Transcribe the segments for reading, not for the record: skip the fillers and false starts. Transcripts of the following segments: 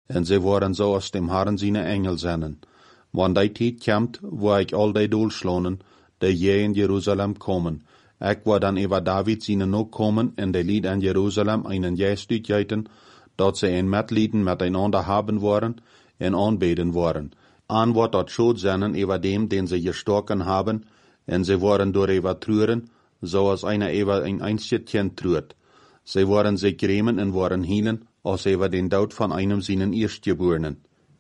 en ze worden zoals dem Herren seine Engel sennen. Wann die tijd komt, wo ik al die doelslonen, die je in Jerusalem komen. Ik wou dan über David seine nog komen en de lied in Jerusalem einen Jestuit geiten, dat ze een Mitlieden miteinander haben worden en aanbeden worden. An wordt dat schuld zijn über dem, den ze gestorken haben, en ze worden door trüren, zoals einer über ein einziges Kind trürt. Sie worden sich grämen en worden hielen, als über den Tod von einem seinen Erstgeborenen.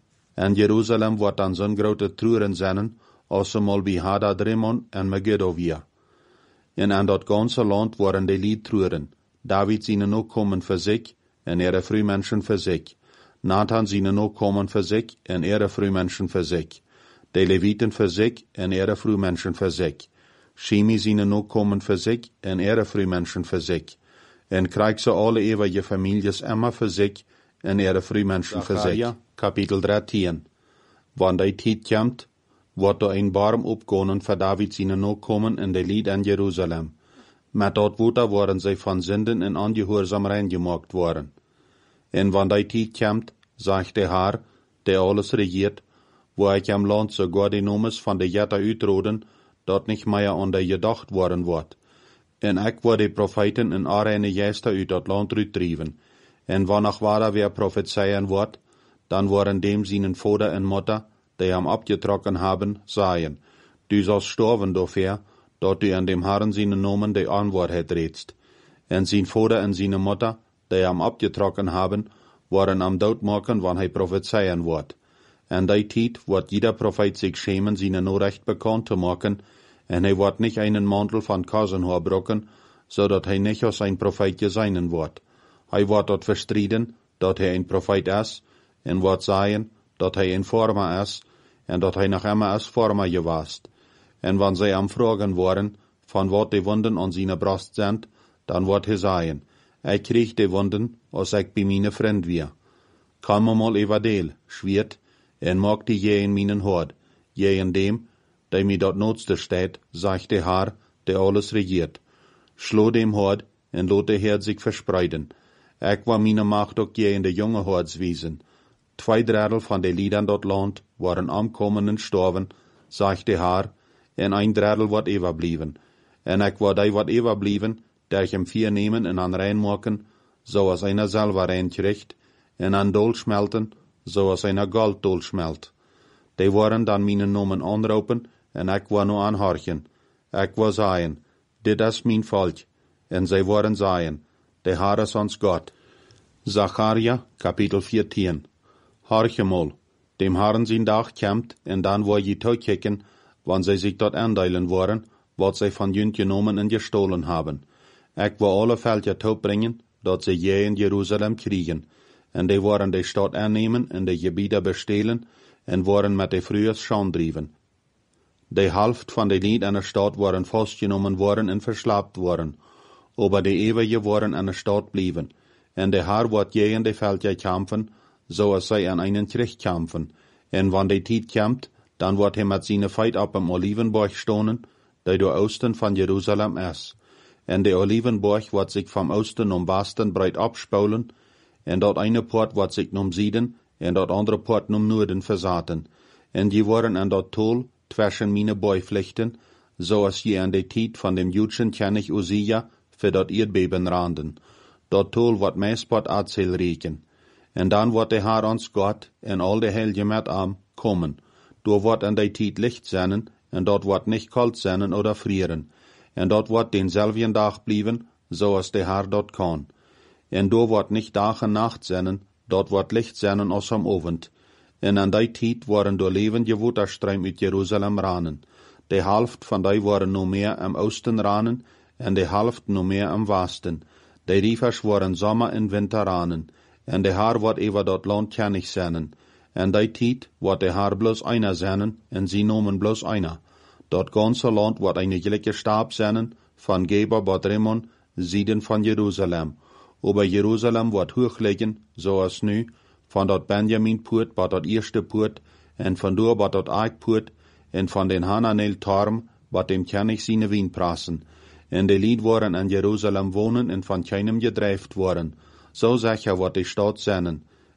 En Jerusalem wordt dan zo'n grote trüren zijn, als ze mal bij Hadadrimmon en Megiddo weer. En aan dat ganze land worden de lied trüren. David seine nog komen voor zich, en ihre Frühmenschen für sich. Nathan seine nog komen für sich, en ihre Frühmenschen für sich. De Leviten für sich, en ihre Frühmenschen für sich. Shimi seine nog komen für sich, en ihre Frühmenschen für sich. En krijgt ze alle eeuwige families immer für sich, en ihre Frühmenschen für sich. Kapitel 13. Wann die tijd komt, wordt er een barm opgenomen voor David seine nog komen in de lied in Jerusalem. Met dat woord worden zij van zinden en ongehoorzaam reingemaakt worden. En wann die tijd komt, zegt de Heer, der alles regiert, wo ik am land sogar de nomes van de Jette uitroden, dat niet meer aan de gedacht worden wordt. En ik wil de profeten en arene Geister uit dat land uitdrijven. En wanneer waar weer prophezeien wordt, dan worden dem seinen Vater en Mutter, die hem abgetrokken haben, sagen, du sollst sterven dafür, dat du an dem Herrn seinen Namen die Antwort redst. En sein Vater en seine Mutter, die hem abgetrokken haben, worden am dood maken, wann hij prophezeien wordt. En die tijd wordt jeder Prophet sich schämen, seine Nachricht bekannt te maken, en hij wordt nicht einen Mantel van Kasenhaar brocken, zodat hij nicht als ein Prophet geseinen wordt. Hij wordt dort verstriden, dat hij ein Prophet is, en wordt zeggen, dat hij een Vormer is, en dat hij nog immer als Vormer gewast. En wann zij am fragen worden, van wat de Wunden an seine Brust sind, dan wordt hij zeggen, ik krieg de Wunden, als ik bij meine Vriend weer. Kan me mal everdeel, schwiert, en mag die je in meinen Hort, je in dem, der mir dort notste steht, sagt der Herr, der alles regiert. Schlo dem Hort, en lot der Herr sich verspreiden. Ik war meine Macht ook je in de jonge Horts wiesen. 2/3 van de lieden dat land waren omkomen en storven, sagt der Herr, en 1/3 wordt overblijven. En ik wou die wat overblijven, der ich hem 4 nemen en aan rein maken, zoals einer selber rein kriegt, en aan dol smelten, zoals einer Gold dol smelt. Die waren dan mijn nomen aanroepen, en ik wou nu aanhorchen. Ik wou zeggen, dit is mijn volk, en zij waren zeggen, de Herr is ons God. Zacharia, Kapitel 14. Horche mal, dem Herrn sein Tag kommt, en dan wo je toekicken, wann zij sich dort aandeilen worden, wat zij van jünt genomen en gestohlen haben. Ik wil alle Völker toebringen, dat ze je in Jerusalem kriegen, en die worden de stad aannemen en de gebieden bestelen, en worden met de Frühers schaandrieven. De helft van de lied aan de stad worden vastgenomen worden en verslaapt worden, aber de eeuwige worden aan de stad blijven, en de Herr wordt je in de Völker kämpfen, zoals zij aan einen Krieg kämpfen, en wann de tijd komt, dan wordt hij met zijn feit op een Olivenborg stonen, die door oosten van Jerusalem is. En de Olivenborg wordt zich vom oosten om Westen breit abspulen, en dat eine Poort wordt zich om Süden, en dat andere Poort om Noorden verzaten. En die worden aan dat tol zwischen meine Beuflechten, zoals je aan de tijd van dem Judschen König Usia für dat Erdbeben randen. Dat tol wordt meespot Azel reken. En dan wordt de Herr ons Gott en al de Helge met am kommen. Door wordt aan de tijd licht zijn, en dat wordt nicht kalt zijn oder frieren. En dat wordt denselben dag blijven, zoals de Herr dat kan. En door wordt nicht dag en nacht zijn, dat wordt licht zijn als am Abend. En aan die tijd worden door levende waterstruim uit Jerusalem ranen. De helft van die worden no meer am Oosten ranen, en de helft no meer am Westen. De rievers worden zomer en winter ranen. En de Herr wordt over dat land kennig zijn. En die tijd wordt de Herr bloos einer zijn, en sie nomen bloos einer. Dat ganze land wordt een gelijke Stab zijn, van Geber tot Rimmon, Süden van Jerusalem. Aber Jerusalem wordt hoog liggen, zoals nu, van dat Benjamin-poort tot dat eerste poort, en van door tot dat Eikpoort, en van den Hananel-Torm, wat dem König seine Wien prassen. En de lied worden in Jerusalem wonen en van keinem gedrijft worden. Zo zeg je wat de stad zijn.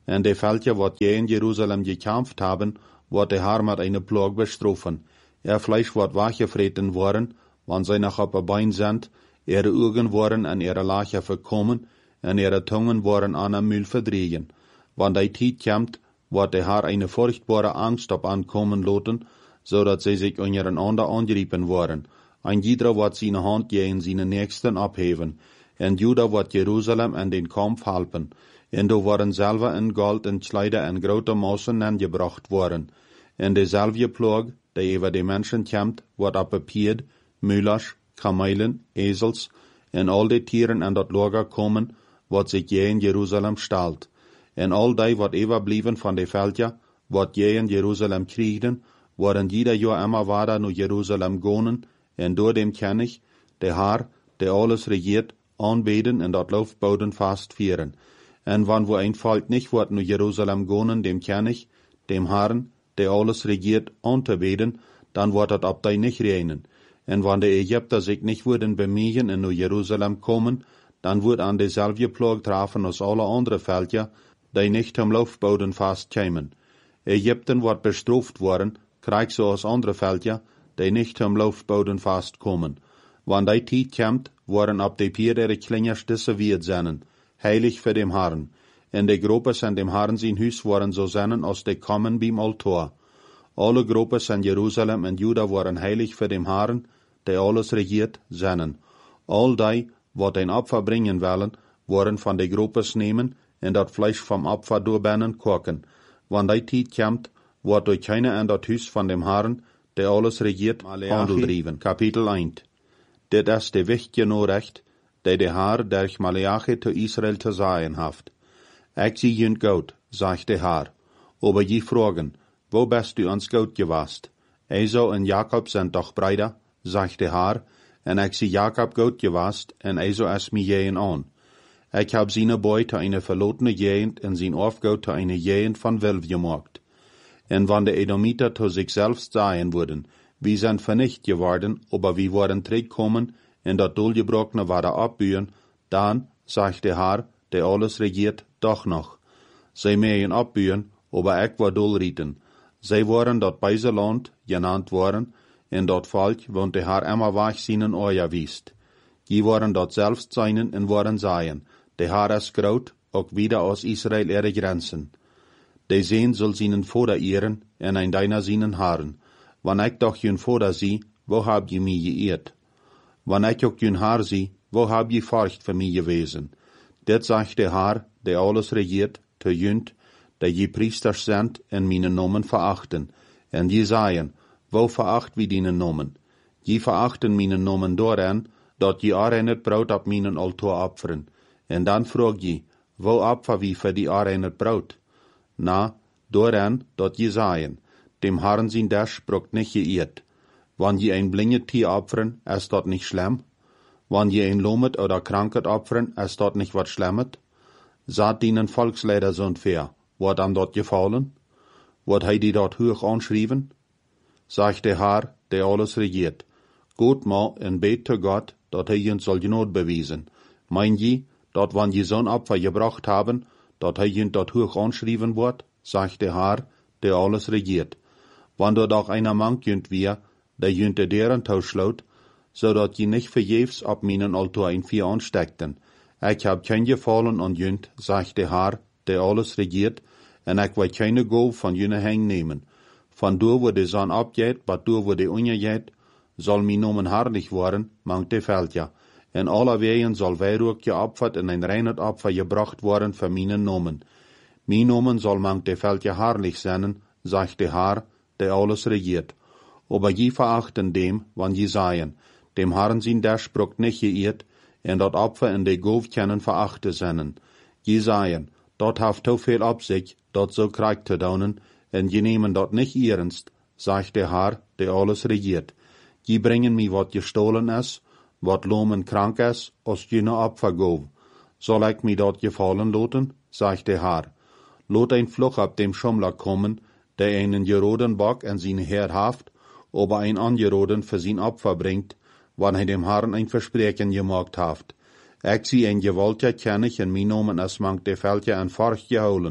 En de Völker, wat je in Jerusalem gekämpft haben, wordt de Herr met eine Plage bestrafen. Fleisch wordt weggefreten worden, wann sie noch op een Bein sind, ihre Augen worden an ihre Lache verkommen, en ihre Zungen worden an am Müll verdrehen. Wann die Zeit kommt, wird der Herr eine furchtbare Angst op ankommen lassen, so dat sie sich untereinander angreifen worden. Ein jeder wird seine Hand gegen seine Nächsten abheben, en Juda wird Jerusalem an den Kampf helfen, en da waren selber in Gold und Kleider in große Massen angebracht worden. En dezelfde Plage, die über die Menschen kommt, wird abgepiert, Müllers, Kamelen, Esels, en all die Tieren an dat Lager kommen, wat sich je in Jerusalem stelt. En all die wat überblieben von de Völker, wat je in Jerusalem kriegen, worden jeder Jahr immer weiter nach Jerusalem gehen, en door dem kann ich, der Herr, der alles regiert, anbeten en dat Laufboden fast vieren. En wann wo ein Volk nicht wird nach Jerusalem gehen, dem kann ich, dem Herrn, der alles regiert, anzubeten, dann wird dat ab die nicht reinen. En wann die Ägypter sich nicht würden bemühen und nach Jerusalem kommen, dann wird an dezelfde Plage treffen als alle andere Völker, die nicht am Laufboden fastkämen. Ägypten wird bestraft worden, kriegt so als andere Völker, die nicht am Laufboden fastkommen. Wann die Zeit kommt, worden ab die Pier ihre Klingerstisse wird sein, heilig für dem Herrn. En de Gruppes an dem Herrn sein Hus waren so sein, als die kommen beim Altar. Alle Gruppes in Jerusalem und Juda waren heilig für dem Herrn, der alles regiert, sein. All die, wat ein Opfer bringen wollen, waren von de Gruppes nehmen en dat Fleisch vom Opfer durchbennen kochen. Wann die Zeit kommt, wird durch keiner an dat Hus von dem Herrn, der alles regiert, Handel driven. Kapitel 1. Dit is de wichtige Nachricht, die der Herr durch Malachi zu Israel zu sagen haft. Ich zie jünd gut, sagt der Herr, aber je fragen, wo bist du uns gut gewast? Esau und Jakob sind doch Brüder, sagt der Herr, en ich zie Jakob gut gewast, en Esau es mir jähen an. Ich hab seine Boy zu eine verlotene Gegend en sein Aufgaut zu eine Gegend von Wilf gemacht. En wann die Edomiter zu sich selbst sagen würden, wir sind vernichtet geworden, aber wir waren zurückgekommen, en dat Dulgebrochene war da abbühen, dann, sagt der Herr, der alles regiert, doch noch. Sie mögen abbühen, aber ich war Dulriten. Sie waren dort beise Land genannt worden, en dort Volk, wohnt der Herr immer wach seinen Euer wiest. Die waren dort selbst seinen en waren seien, der Herr ist groß, auch wieder aus Israel ihre Grenzen. Der Sehn soll seinen Vater ehren, en ein deiner seinen Haaren. Wann ich doch jün Vater sie, wo hab je mich geehrt? Wann ich auch jün Haar sie, wo hab je Furcht für mich gewesen? Det sagt der Herr, der alles regiert, zu jünd, der je Priester sind en meinen Namen verachten. En je sagen, wo veracht wie deinen Namen? Je verachten meinen Namen daran, dat je arenet Braut ab meinen Altar opfern. En dan frag je, wo opfer wie für die arenet Braut? Na, daran, dat je sagen, dem Herrn sein Dash brokt nicht geirrt. Wann je ein blinget Tier opfern, ist dat nicht schlimm? Wann je ein Lomet oder Krankheit opfern, ist dat nicht wat Schlimmet? Saht dienen Volksleider so fair, wird am dort gefallen? Wird he die dort hoch anschrieben? Sagt der Herr, der alles regiert. Gut mal en bet zu Gott, dat he jünd soll Not bewiesen. Mein je, dat wann je so'n Opfer gebracht haben, dat he jünd dort hoch anschrieben wird, sagt der Herr, der alles regiert. Wann dort auch einer mank jünd wir, der jünd deren tauschlaut, so dat je nicht verjefs ab meinen Altar ein Vier ansteckten. Ich hab kein Gefallen an jünd, sagt der Herr, der alles regiert, en ich will keine Gabe von jüne Heng nehmen. Von du, wo die Sonne abgeht, bat du, wo die untergeht, soll mein Nomen herrlich worden, mangt der Völker. In aller Wegen soll Weihrauch geopfert und ein reines Opfer gebracht worden für meinen Nomen. Mein Nomen soll mangt der Völker herrlich sein, sagt der Herr, der alles regiert. Aber je verachten dem, wann je seien, dem Herrn sein der Spruch nicht geirrt, en dat Opfer in de Gauf können verachte sennen. Je seien, dort haft so viel ab sich, dort so Krieg zu daunen, en je nehmen dort nicht ernst, sagt der Herr, der alles regiert. Je bringen mi wat gestohlen is, wat lomen krank is, aus jene Opfer gov. Soll ich mi dort gefallen loten, sagt der Herr. Lot ein Fluch ab dem Schummler kommen, der einen geroden Bock an seine Herr haft, aber ein angeroden für sein Opfer bringt, wann er dem Herrn ein Versprechen gemacht haft. Ich sie ein Gewaltiger kenn ich, en mein Nomen es mangt der Völker an Furcht geholen,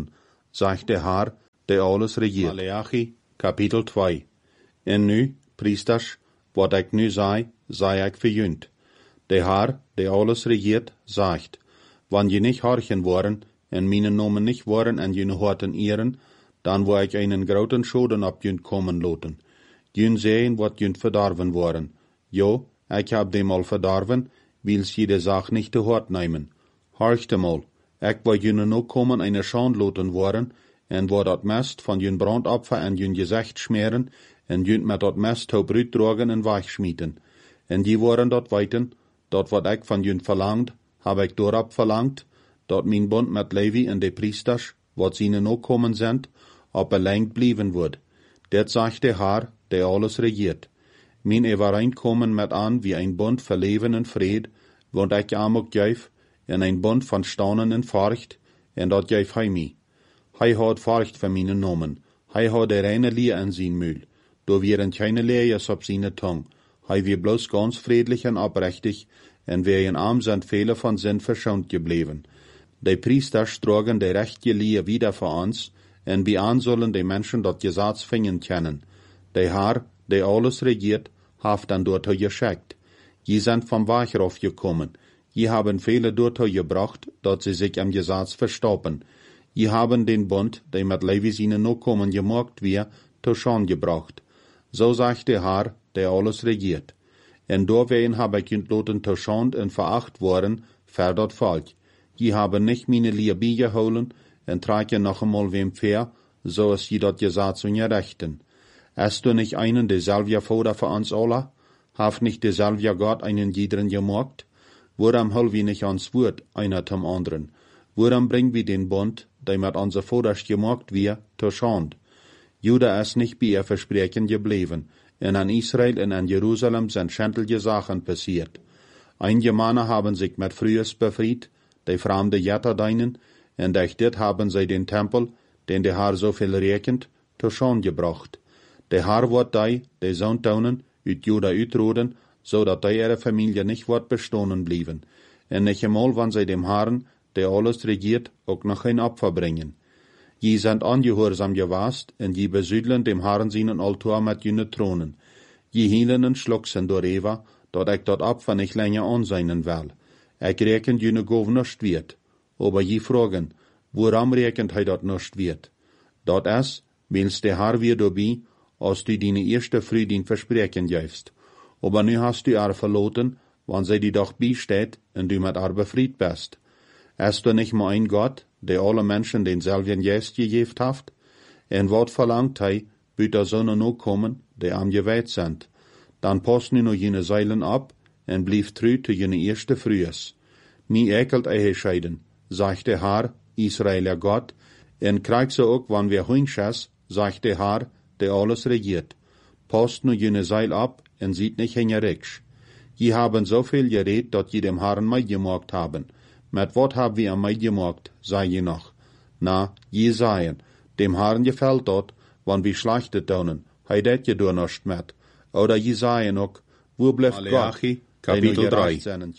sagt der Herr, der alles regiert. Maleachi, Kapitel 2. En nu, priesters, wat ik nu zei ik verjunt. Der Herr, der alles regiert, sagt, wann je nicht horchen worden, en meine Nomen nicht worden en jene horten ehren, dan wo ik einen groten Schoden op junt komen loten. Jun sehen wat junt verdorven worden. Jo, ik heb dem al verdorven, wils je de Sach nicht te hort nemen. Horchte mal, ik wo june no komen eine Schand loten worden, en wo dat mest van jun brandopfer en jun gezicht schmeren, en junt met dat mest tot bruut drogen en wegschmieten. En die worden dat weten, dat wat ik van jun verlangt, heb ik doorop verlangt, dat mijn bond met Levi en de priesters, wat ziene no komen zijn, op verlengd blijven wordt. Dat zegt de Herr, der alles regiert. Mijn overeenkomen met aan wie een bond voor leven en vrede, want ik amok juif, en een bond van staunen en furcht, en dat juif hij mij. Hij houdt furcht voor mijn nomen. Hij houdt de reine Leer in zijn muil. Do wieren keine Leers op zijn tong. Hij wie bloos ganz friedlich en oprechtig, en wie in arm zijn vele van zin verschont gebleven. De priesters drogen de rechte Leer wieder voor ons, en bij aan zullen de mensen dat Gesetz vingen kennen. De Herr, der alles regiert, heeft dan dorthin geschickt. Je sind vom Weg raufgekommen. Je haben viele dorthin gebracht, dat sie sich am Gesetz verstoppen. Je haben den Bund, der mit Levi seinen Nachkommen gemacht wird, zur Schande gebracht. So sagt der Herr, der alles regiert. En doorwegen habe ich entloten zur Schande en veracht worden, für dat Volk. Je haben nicht meine Leer beigeholen, en tragen noch einmal wem fair, so es je dat Gesetz ungerechten. Hast du nicht einen derselbe Vater für uns alle? Haft nicht derselbe Gott einen jederen gemacht? Woran hol wir nicht ans Wort, einer zum anderen? Woran bringen wir den Bund, der mit unser Vaters gemacht wird, zur Schande? Juda ist nicht bei ihr Versprechen geblieben, und an Israel und an Jerusalem sind schändliche Sachen passiert. Einige Männer haben sich mit Frühes befreit, die fremde Jätter deinen, und durch das haben sie den Tempel, den der Herr so viel rechnet, zur Schande gebracht. Der Herr wird die Sohntaunen, uit Juda uitroden, so dat ihre Familie nicht wird bestohlen blieben. Und nicht einmal, wenn sie dem Herrn, der alles regiert, auch noch ein Opfer bringen. Je sind angehorsam gewast, und je besüdlen dem Herrn seinen Altar mit jene Thronen. Je hielen en schlucksen door Eva, dat ik dat Opfer nicht länger anseinen will. Ich reken jene Gov nicht wird. Aber je fragen, woran rekent hij dat nicht wird? Dat is, wils der Herr wir dabei, als du deine erste Früh den Versprechen gibst. Aber nu hast du er verloten, wann sie die doch beisteht und du mit er befried bist. Ist du nicht mal ein Gott, der alle Menschen denselben Geist gegeben hat? En wat verlangt hij, büt er Sonne noch kommen, die am geweiht sind? Dann passt nu noch jene Seilen ab, en blieb treu zu jene erste Frühes. Nie ekelt ei scheiden, sagt der Herr, Israeler Gott, en krieg so auch, wann wir hunches, sagt der Herr, der alles regiert. Passt nu jene Seil ab, en sieht nicht hingericks. Je haben so viel geredet, dat je dem Herrn Meid gemacht haben. Mit wat hab wir am Meid gemacht, sei je noch. Na, je seien, dem Herrn gefällt dort, wann wir schlechtet tun, hei det je do nicht mit. Oder je seien auch, wo bleibt Gott? Kapitel 3.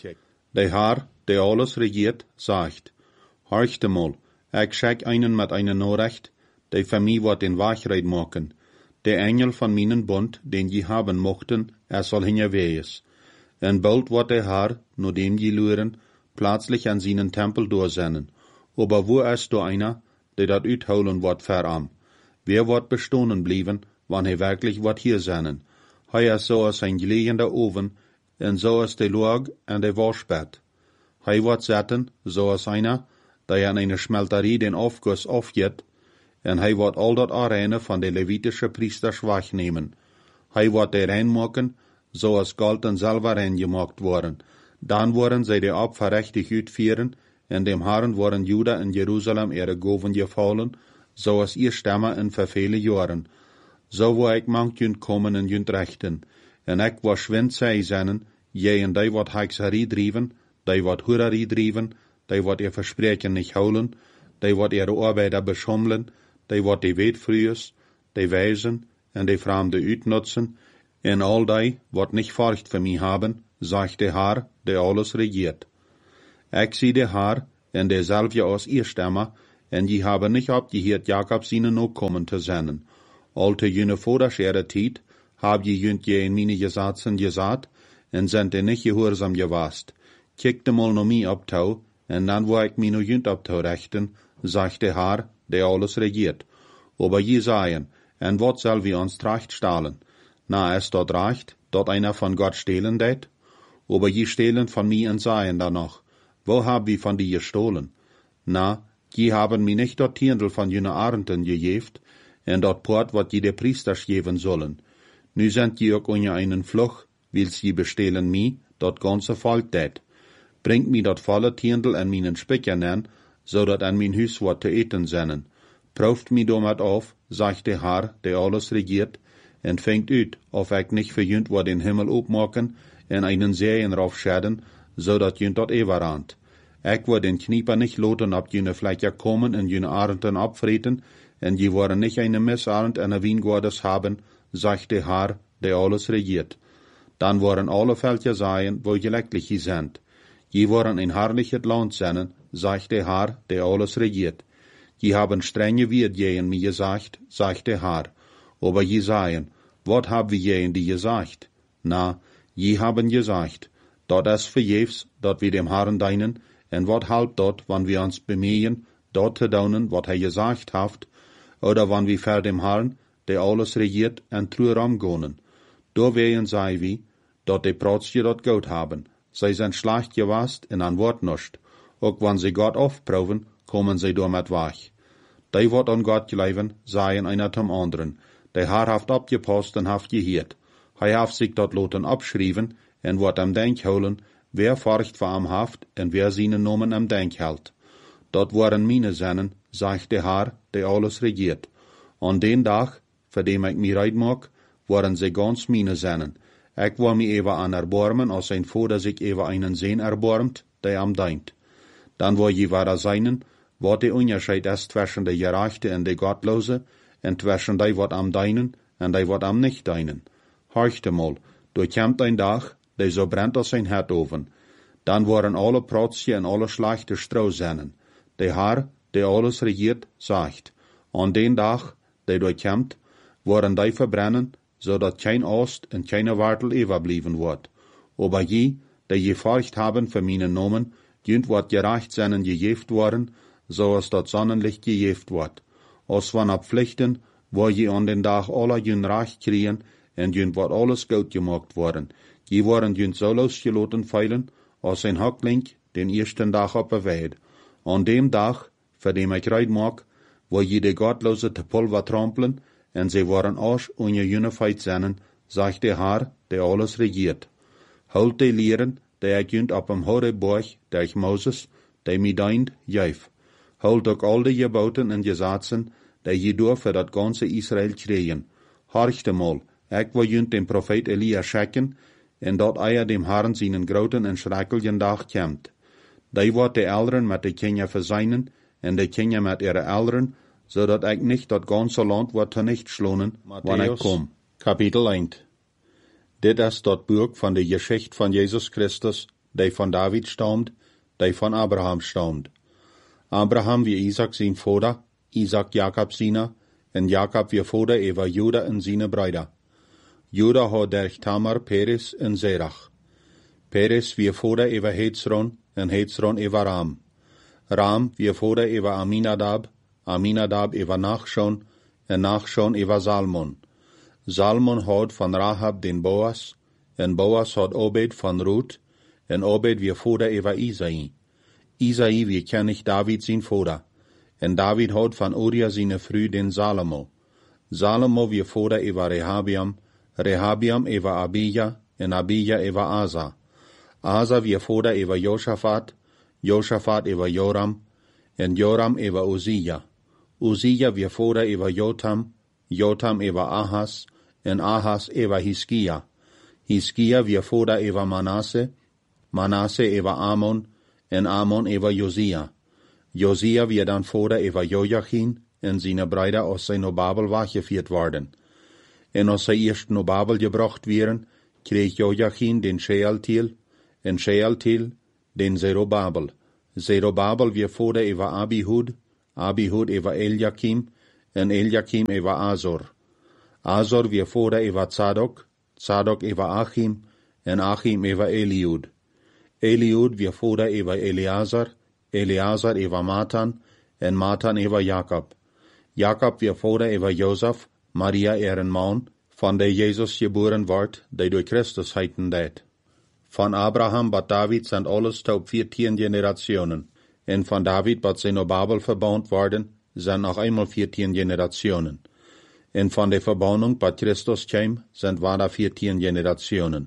Der Herr, der alles regiert, sagt, horchte mal, ich schick einen mit einer Nachricht, der für mich wird den Wachheit machen. Der Engel von meinen Bund, den je haben mochten, soll hinterwees. En bald wird der Herr, nur dem je luren, plötzlich an seinen Tempel durchsenden. Aber wo ist da einer, der dat uitholen wird für am? Wer wird bestohlen blieben, wann er wirklich wird hier sein? Hij ist so als ein gelegender Ofen, en so als der Log en der Waschbett. Hij wird setzen, so als einer, der an einer Schmelterie den Aufguss aufgeht, en hij wird all dat Arene von der levitische Priesters wegnehmen. Hij wird der reinmachen, so als Gold und Silber reingemacht worden. Dann worden sie der Opfer richtig uitführen, en dem Herrn worden Juda in Jerusalem ihre Goven gefallen, so als ihr Stämme in verfehle Jahren. So wo ich manch jünd kommen en jünd rechten, en ich war schwind sei seinen, je en die wat Hexerie driven, die wat Hurerie driven, die wat ihr Versprechen nicht holen, die wat ihre Arbeiter beschummeln, die wat die Wet frühes, die Weisen en die Fremde uitnutzen, en all die wat nicht Furcht für mich haben, sagt der Herr, der alles regiert. Ich sie der Herr, en derselbe aus ihr Stamme, en je hebben nicht opgeheerd Jacob seine Nachkommen te zenden. Alte jene vorderschere tijd, hab je junt je in meine Gesatzen gesagt, en sind nicht gehorsam gewast. Kijk de mal no mij op touw, en dan wou ik mij no junt op touw rechten, sagt der Herr, der alles regiert. Aber je sagen, en wat zal wir uns tracht stahlen? Na, es dort reicht, dort einer von Gott stehlen det? Aber je stehlen von mir und sagen danach, wo hab wir von dir gestohlen? Na, je haben mir nicht dort Tierndl von jene Arenten gegeft, en dort Port wat je de Priesters geben sollen. Nu sind je auch unter einen Fluch, wils je bestehlen mi, dort ganze Volk det. Bringt mi dort volle Tierndl an minen Spickern an, so dat an min Hüs wat te eten sennen. Prüft mi domat auf, sagt der Herr, der alles regiert, en fängt ut, of ik nicht für jünt wat den Himmel opmaken, en einen Serien raufschäden, so dat jünt dort ewerand. Ik word den Knieper nicht loten ab jene Flecker kommen en jene Arenten abfreten, en je worden nicht eine Missarend en a Wiengordes haben, sagt der Herr, der alles regiert. Dann worden alle Völker sein, wo gelecklich je sind. Je worden ein herrliches Land sein, sagt der Herr, der alles regiert. Je haben strenge Wirt je in mir gesagt, sagt der Herr. Aber je sagen, wat hab wir je in die gesagt? Na, je haben gesagt, dort ist verjefs, dort wir dem Herrn deinen, en wat halb dort, wann wir uns bemühen, dort zu daunen, wat gesagt haft, oder wann wir vor dem Herrn, der alles regiert, en true ramgonen. Da wehen sei wie, dort die Protstje dort gut haben. Sie sind schlecht gewast en an Wort nischt. Auch wann sie Gott aufproben, kommen sie damit wach. Die wat an Gott gleiben, seien einer zum anderen. Der Herr haft abgepasst en haft gehiert. Haft sich dort loten abschrieben, en wat am Denk holen, wer Furcht vor am haft, en wer seine Nomen am Denk hält. Dort waren meine Sennen, sagt der Herr, der alles regiert. An den Tag, für dem ich mir reid mag, waren sie ganz meine Sennen. Ich war mir ewa an erbarmen, als ein Vater sich ewa einen Sehn erbarmt, der am deint. Dann war je wahrer seinen, wat der Unterschied ist zwischen der Gerechte und der Gottlose, und zwischen die wat am deinen, und die wat am nicht deinen. Horchte mal, durchkämmt ein Tag, der so brennt als ein Herdofen. Dann waren alle Protzje und alle schlechte Strohsennen. Der Herr, der alles regiert, sagt, an den Tag, der durchkämmt, waren die verbrennen, so dat kein Ost und keine Wartel überblieben wird. Aber je, der je Furcht haben für meinen Namen, jünt wat gerecht seinen gejeft worden, so als dat Sonnenlicht gejeft wird. Als wann ab Pflichten, wo je an den Tag alle jün Recht kriegen, und jünt wat alles gut gemacht worden. Je waren jünt so losgeloten feilen, als ein Hackling den ersten Tag op Weid. An dem Tag, für dem ich reid mag, wo je de Gottlose te Pulver trampeln, en sie waren auch ohne Unified seinen, sagt der Herr, der alles regiert. Holt die Lehren, der ich jünt op am Horeborg, der ich Moses, der mi deint, jeif. Holt auch all die Geboten en Gesetzen, der je durch für dat ganze Israel kriegen. Horchte mal, ich will jünt den Prophet Elia schicken, en dat eier dem Herrn seinen groten en schrecklichen Tag kämmt. Die wordt de Eltern met de Kinder verseinen, en de Kinder met ihre Eltern, zodat ik nicht dat ganze Land wordt nicht schlonen, wann ik kom. Kapitel 1. Dit is dat Buch van de Geschichte van Jesus Christus, die van David stammt, die van Abraham stammt. Abraham wie Isaac zijn Vater, Isaac Jacob seine, en Jacob wie Vater über Juda en seine Brüder. Juda had durch Tamar, Peres en Zerach. Peres wie Vater über Hezron, en Hezron über Ram. Ram wie Vater über Aminadab, Aminadab über Nachschon, en Nachschon über Salmon. Salmon had van Rahab den Boas, en Boas had Obed van Ruth, en Obed wie Vater über Isai. Isai wie König David sein Vater, en David had van Uriah seine Früh den Salomo. Salomo wie Vater über Rehabiam, Rehabiam über Abija, en Abija über Asa. Asa wie Vater über Josaphat, Josaphat über Joram, en Joram über Uzziah. Uzziah wie Vater über Jotam, Jotam über Ahas, en Ahas über Hiskia. Hiskia wie Vater über Manasse, Manasse über Amon, en Amon über Josia. Josia wie dann Vater über Joachim, en seine Brüder aus seiner Babel weggeführt worden. En als sie erst nach Babel gebracht wären, krieg Joachim den Shealtiel, en Shealtiel den Zerubabel. Zerubabel wie Vater über Abihud, Abihud eva Eliakim, en Eliakim eva Azor. Azor wie vader eva Zadok, Zadok eva Achim, en Achim eva Eliud. Eliud wie vader eva Eleazar, Eleazar eva Matan, en Matan eva Jakob. Jakob wie vader eva Josef, Maria eren man, van der Jesus geboren wordt, die door Christus heiten deed. Van Abraham bat David zijn alles tot 14 generationen, en van David bat zijn op Babel verbouwd worden, zijn nog eenmaal 14 generationen. En van de verbouwing bat Christus kwam, zijn waarda 14 generationen.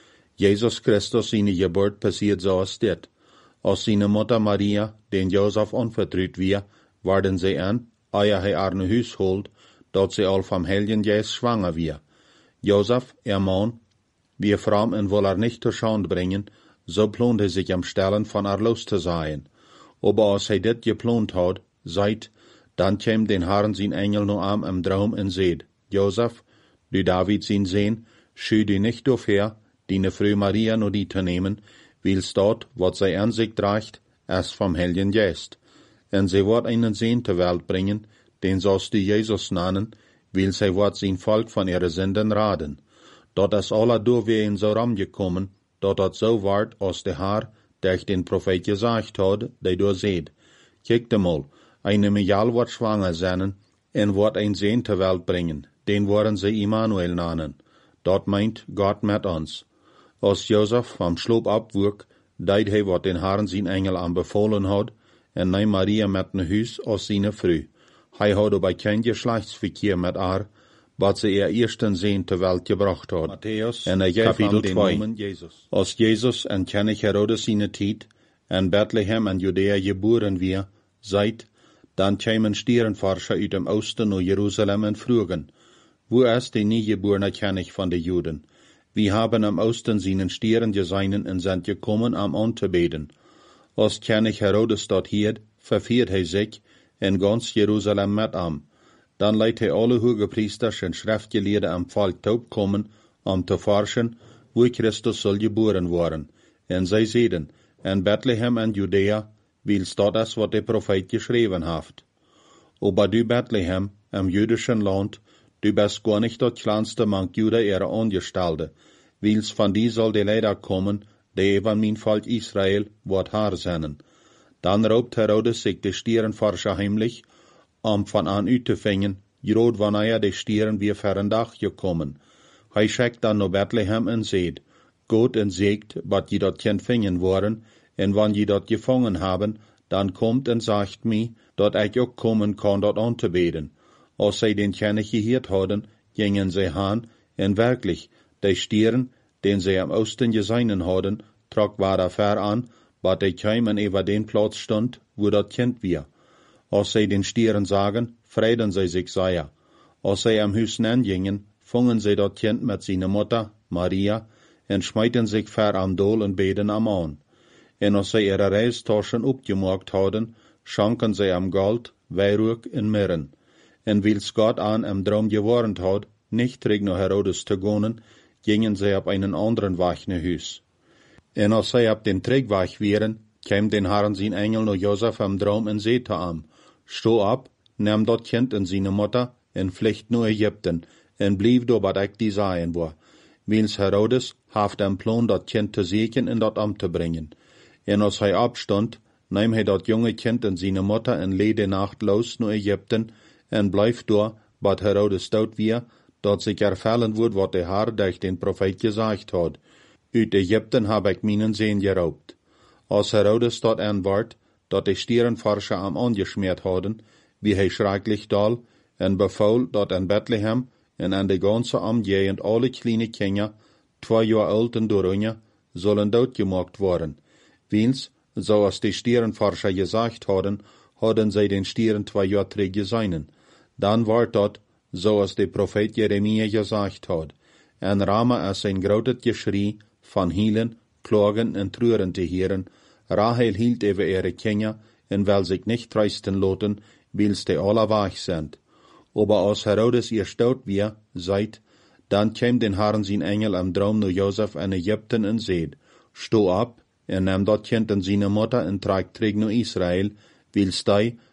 Jesus Christus zijn geboorte passiert zoals dit. Als zijn moeder Maria, den Josef onvertrouwd weer, worden zij aan, eer hij haar naar huis holt, dat zij al vom Heiligen Geist schwanger weer. Josef, ihr Mann, wie fromm en wil haar nicht zur Schande bringen, so plant hij sich am Stellen von haar los te zijn. Aber als hij dit geplant had, seit, dan kwam den Herrn zijn Engel no am im Traum en zeid, Josef, du David zijn Sehn, schü du nicht doorher, die Frau Maria no die te nemen, wils dort, wat zij an sich draagt, es vom Heiligen Geist. En zij wordt einen Sehn ter Welt bringen, den sollst du Jesus nennen, wils hij wordt zijn Volk von ihre Sünden raden. Dat es alle doorween zo ramgekommen, dat het zo wordt als de Haar, der den Prophet gesagt had, die door zeid. Kijk mal, eine Mejal wordt schwanger zijn, en wordt een Sehn ter Welt bringen, den worden zij Immanuel nennen. Dat meint Gott met ons. Als Josef vom Sloop abwurk, deed hij wat den Herrn zijn Engel aanbevolen had, en neem Maria met naar huis als zijn vrouw. Hij had bij geen geslachtsverkeer met haar, wat ze ihr eersten Sehn ter Welt gebracht had. Matthäus, en hij kapitel 2. Als Jezus en König Herodes zijn tijd, en Bethlehem en Judäa geboren weer, seit, dan kwamen Stierenforscher uit dem Osten naar Jeruzalem en vroegen, wo ist der niegeborene König von den Juden? Wir haben am Osten seinen Stieren gesehen und sind gekommen, am anzubeten. Als König Herodes dort hielt, verfiert hij sich in ganz Jerusalem mit am. Dann leidt hij alle Hogepriesters en Schriftgelehrten am Volk kommen, te forschen, wo Christus soll geboren worden. En zij zeiden, in Bethlehem en Judäa, wils dat is wat de Prophet geschreven heeft. Aber du Bethlehem, im jüdischen Land, du bist gar nicht das kleinste Mank Juda ihre Angestellte, wils von die soll die Leider kommen, die eben mein Volk Israel wird Haar sein. Dann raubt Herodes sich die Stierenforscher heimlich, von an uitzufangen, groot wanneer de Stieren weer verrendag gekommen. Hij schickt dan naar Bethlehem en zeid, Gott en zegt, wat je dat kind vingen worden, en wann je dat gevangen haben, dan komt en sagt mij, dat ik ook komen kan dat aan te beden. Als zij den König geheerd hadden, gingen zij aan, en werkelijk, de Stieren, den zij am Osten gesehen hadden, trok waar ver aan, wat de kwamen over den Platz stond, wo dat kind weer. Als zij den Stieren sagen, freiden zij zich sehr. Als zij am Huis gingen, vangen zij dat kind met zijn Mutter, Maria, en smijten zich ver am Dol en beden am aan. En als zij ihre Reistaschen opgemaakt hadden, schanken zij am Gold, Weihrauch en Mirren. En wils Gott an am Traum gewarnt had, nicht terug naar Herodes te gaan, gingen zij op einen anderen Weg naar huis. En als zij op den Trägweg wären, kwam den Herrn zijn Engel naar Josef am Traum en zei te am, Sto ab, neem dat kind en zijn Mutter, en vlucht naar Egypten, en blieb door wat ik die zeggen wou. Wils Herodes heeft een plan dat kind te zieken en dat am te brengen. En als hij opstond, neem hij dat jonge kind en zijn Mutter en leed de nacht los naar Egypten, en blijft door, wat Herodes dood weer, dat zich ervallen wordt wat de Heer durch den Prophet gezegd had. Uit Egypten heb ik mijn Sehn geraubt. Als Herodes dat antwoord, dat de Stierenforscher am angeschmiert hadden, wie hij schrecklich dal, en befahl, dat in Bethlehem en an de ganze Umgegend alle kleine Kinder, 2 Jahre alt en doorunja, sollen doodgemaakt worden. Wils, zoals de Stierenforscher gesagt hadden, hadden zij den Stieren 2 Jahre terug gezien. Dan wordt dat, zoals de Prophet Jeremia gesagt had. En Rama is een groot geschrei van hielen, klagen en treuren te heren. Rahel hielt over ihre Kinder, en wil zich nicht trösten lassen, wils die alle weg sind. Aber als Herodes ihr stout weer, seid, dann kwam den Herrn zijn Engel am Traum naar Josef in Egypten en zeid, Sto ab, en neem dat kind en zijn Mutter en tragt terug naar Israël, wils die,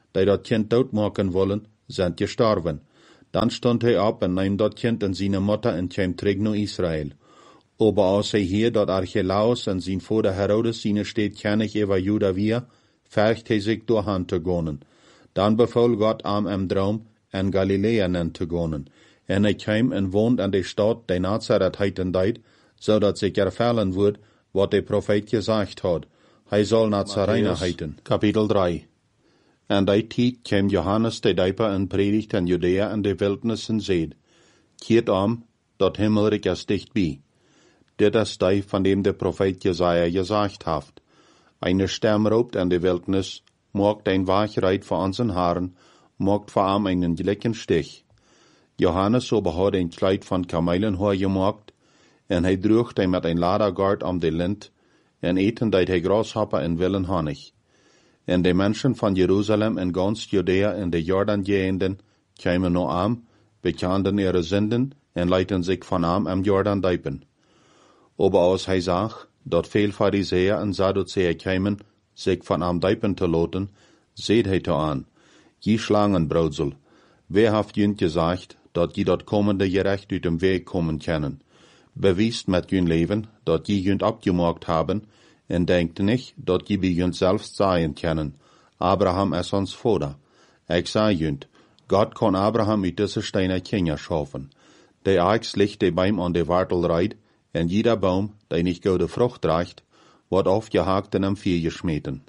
die dat Kind doodmaken wollen, sind gestorben. Dan stond hij op en nam dat kind en zijn moeder en kwam terug naar Israël. Aber als hij hier dat Archelaus en zijn vader Herodes zijn steed kennig over Juda weer, vergt hij zich door hen te gaan. Dan beval God hem droom en Galilea nen te gaan. En hij kwam en woont in de stad die Nazareth heiten deed, zodat zich ervallen wordt wat de profeet gezegd had. Hij zal Nazarener heiten. Kapitel 3. En die tijd kwam Johannes de Döper en predigt in Judea en de wildnis en zeid, keert om, dat himmelrijk is dichtbij. Dit is die van dem de profeet Jesaja gezegd heeft. Eine Stem roept in de wildnis, maakt een Weg voor onze Herren, maakt voor hem einen gelijken Stich. Johannes aber had een Kleid van kamelenhaar gemaakt, en hij droeg hij met een Ladergard om de lint, en eten deed hij grasshopper en willen Honig. En de mensen van Jeruzalem en gans Judea en de Jordan-gegenden kwamen naar hem, bekenden ihre Sünden en leidden zich van hem am Jordan diepen. Aber als hij zag, dat veel Pharisäer en Sadduceer kwamen, zich van hem diepen te laten, zeid hij te aan, je Schlangenbraudsel, wer heeft jünt gezegd, dat je dat komende gerecht uit dem Weg komen kennen? Bewiest met jün leven, dat je jünt abgemaakt hebben, en denkt nicht, dat je bij jünt selbst sagen kennen, Abraham is ons vader. Ik zei jünt, Gott kon Abraham uit deze Steine Kinder schaffen. De Aix ligt de Baum an de Wartel reit, en jeder Baum, der nicht gute Frucht trägt, wordt aufgehakt en am Vier geschmeten.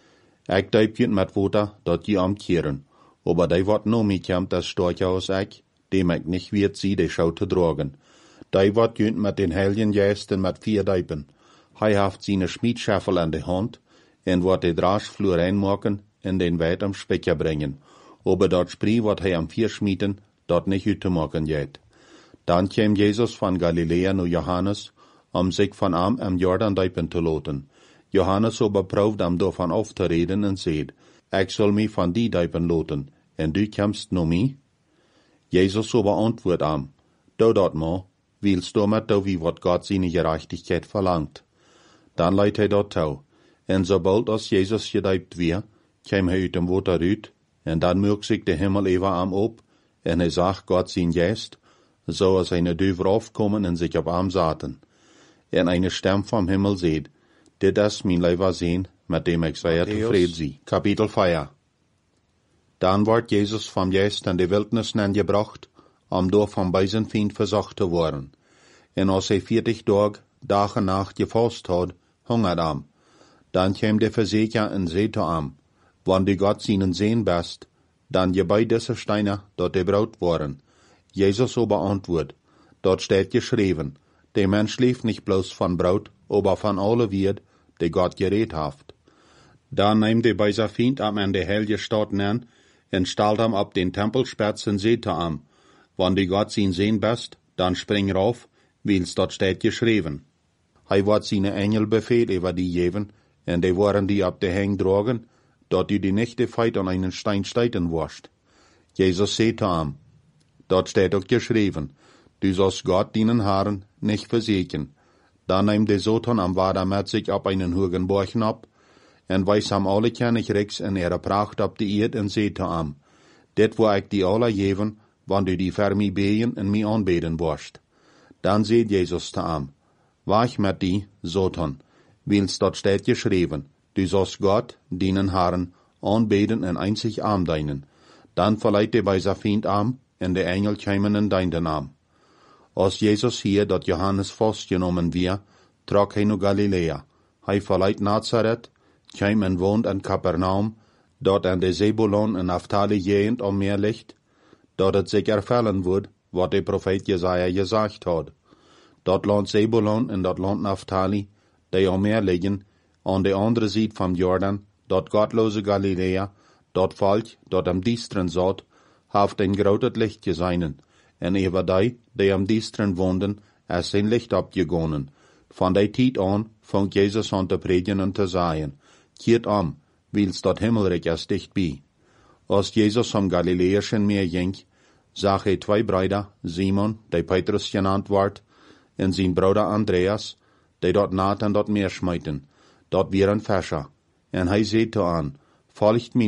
Ik deib jünt met Water, dat je amkeren, aber die wordt no mitjamt als storcher als ik, dem ik nicht wird sie de Schau te drogen. Die wordt jünt met den Heiligen Geist en met 4 Deipen. Hij heeft zijn Schmiedschaffel in de hand, en wordt de Draschflur reinmaken en den Weit am Specher brengen. Aber dat Spree wordt hij am 4 schmieden, dat nicht uit te maken jet. Dan kwam Jezus van Galilea naar Johannes, om zich van hem am Jordan diepen te laten. Johannes aber proefde hem daarvan af te reden en zeid, ik zal mij van die diepen laten, en du komst naar mij? Jezus aber antwoord hem, doe dat maar, willst du met do wie wat God seine Gerechtigkeit verlangt. Dan leidt hij dat toe, en sobald als Jezus gedeipt weer, kwam hij uit dem water uit, en dan merkt zich de Himmel over hem op, en hij zag God zijn Geist, zoals eine Döver aufkommen en sich op hem zaten. En eine Stem vom Himmel zeid, dit is mijn lieber Zoon, met dem ik zeer tevreden zie. Kapitel 4. Dan wordt Jezus vom Geist in de Wildnis gebracht, om door van bij zijn Feind verzocht te worden. En als hij 40 dag en nacht gefast had, hungert hem. Dan kwam de Verzeker en zei te hem, wanneer du Gott seinen Sehen bist, dan je bij deze Steine dat de brood worden. Jezus aber antwoord, dort steht geschreven, der Mensch leeft nicht bloß von Brot, aber von alle Wied, die Gott geredet haft. Dan neemt de bij zijn Feind am in de heilige Stadt nen, en stalt hem op den Tempelspitz en zei te hem, wanneer du Gott sein Sehen bist, dan spring rauf, wils dort steht geschreven. Hij wordt zijn Engel befehl over die geven, en die worden die op de heng drogen, dat du die nicht de Feit an einen Stein steiten wirst. Jezus zei te hem, dort steht auch geschrieben, du sollst Gott deinen Herren nicht versägen. Dan neemt de Satan am Wader met sich op einen hohen Borchen ab, en weis ham alle König rechts en ihre Pracht op de Erd en zei te hem, dit wil ik die alle geven, wanneer du die voor mij been en mij aanbeden wirst. Dan zei Jezus te hem, wacht met die, Satan, wils dort steht geschrieben, du sollst Gott, deinen Herren, aanbeden en einzig aandienen. Dan verleiht de bij zijn Feind am, en de Engel kwamen en dienden am. Als Jezus hier dat Johannes vastgenomen weer, trok hij naar Galilea. Hij verleiht Nazareth, kwam en woont in Kapernaum, dort an de Zebulon en Naphtali gegend om meer ligt, dat het zich ervallen wordt, wat de profeet Jesaja gezegd had. Dat land Zebulon en dat land Naphtali, die om meer liggen, aan de andere zijde van Jordan, dat gottloze Galilea, dat volk, dat am diesteren zat, heeft een groot licht gezien, en over die am diesteren woonden, is zijn licht opgegonnen. Van die tijd aan, vangt Jezus aan te predigen en te zeggen, keert om, wils dat himmelrijk is dichtbij. Als Jezus am Galiläischen Meer ging, zag hij 2 Brüder, Simon, die Petrus genannt wordt, en zijn broeder Andreas, die dort naht en dat meer smijten. Dat waren Fischer. En hij zei te aan, volgt mij nou,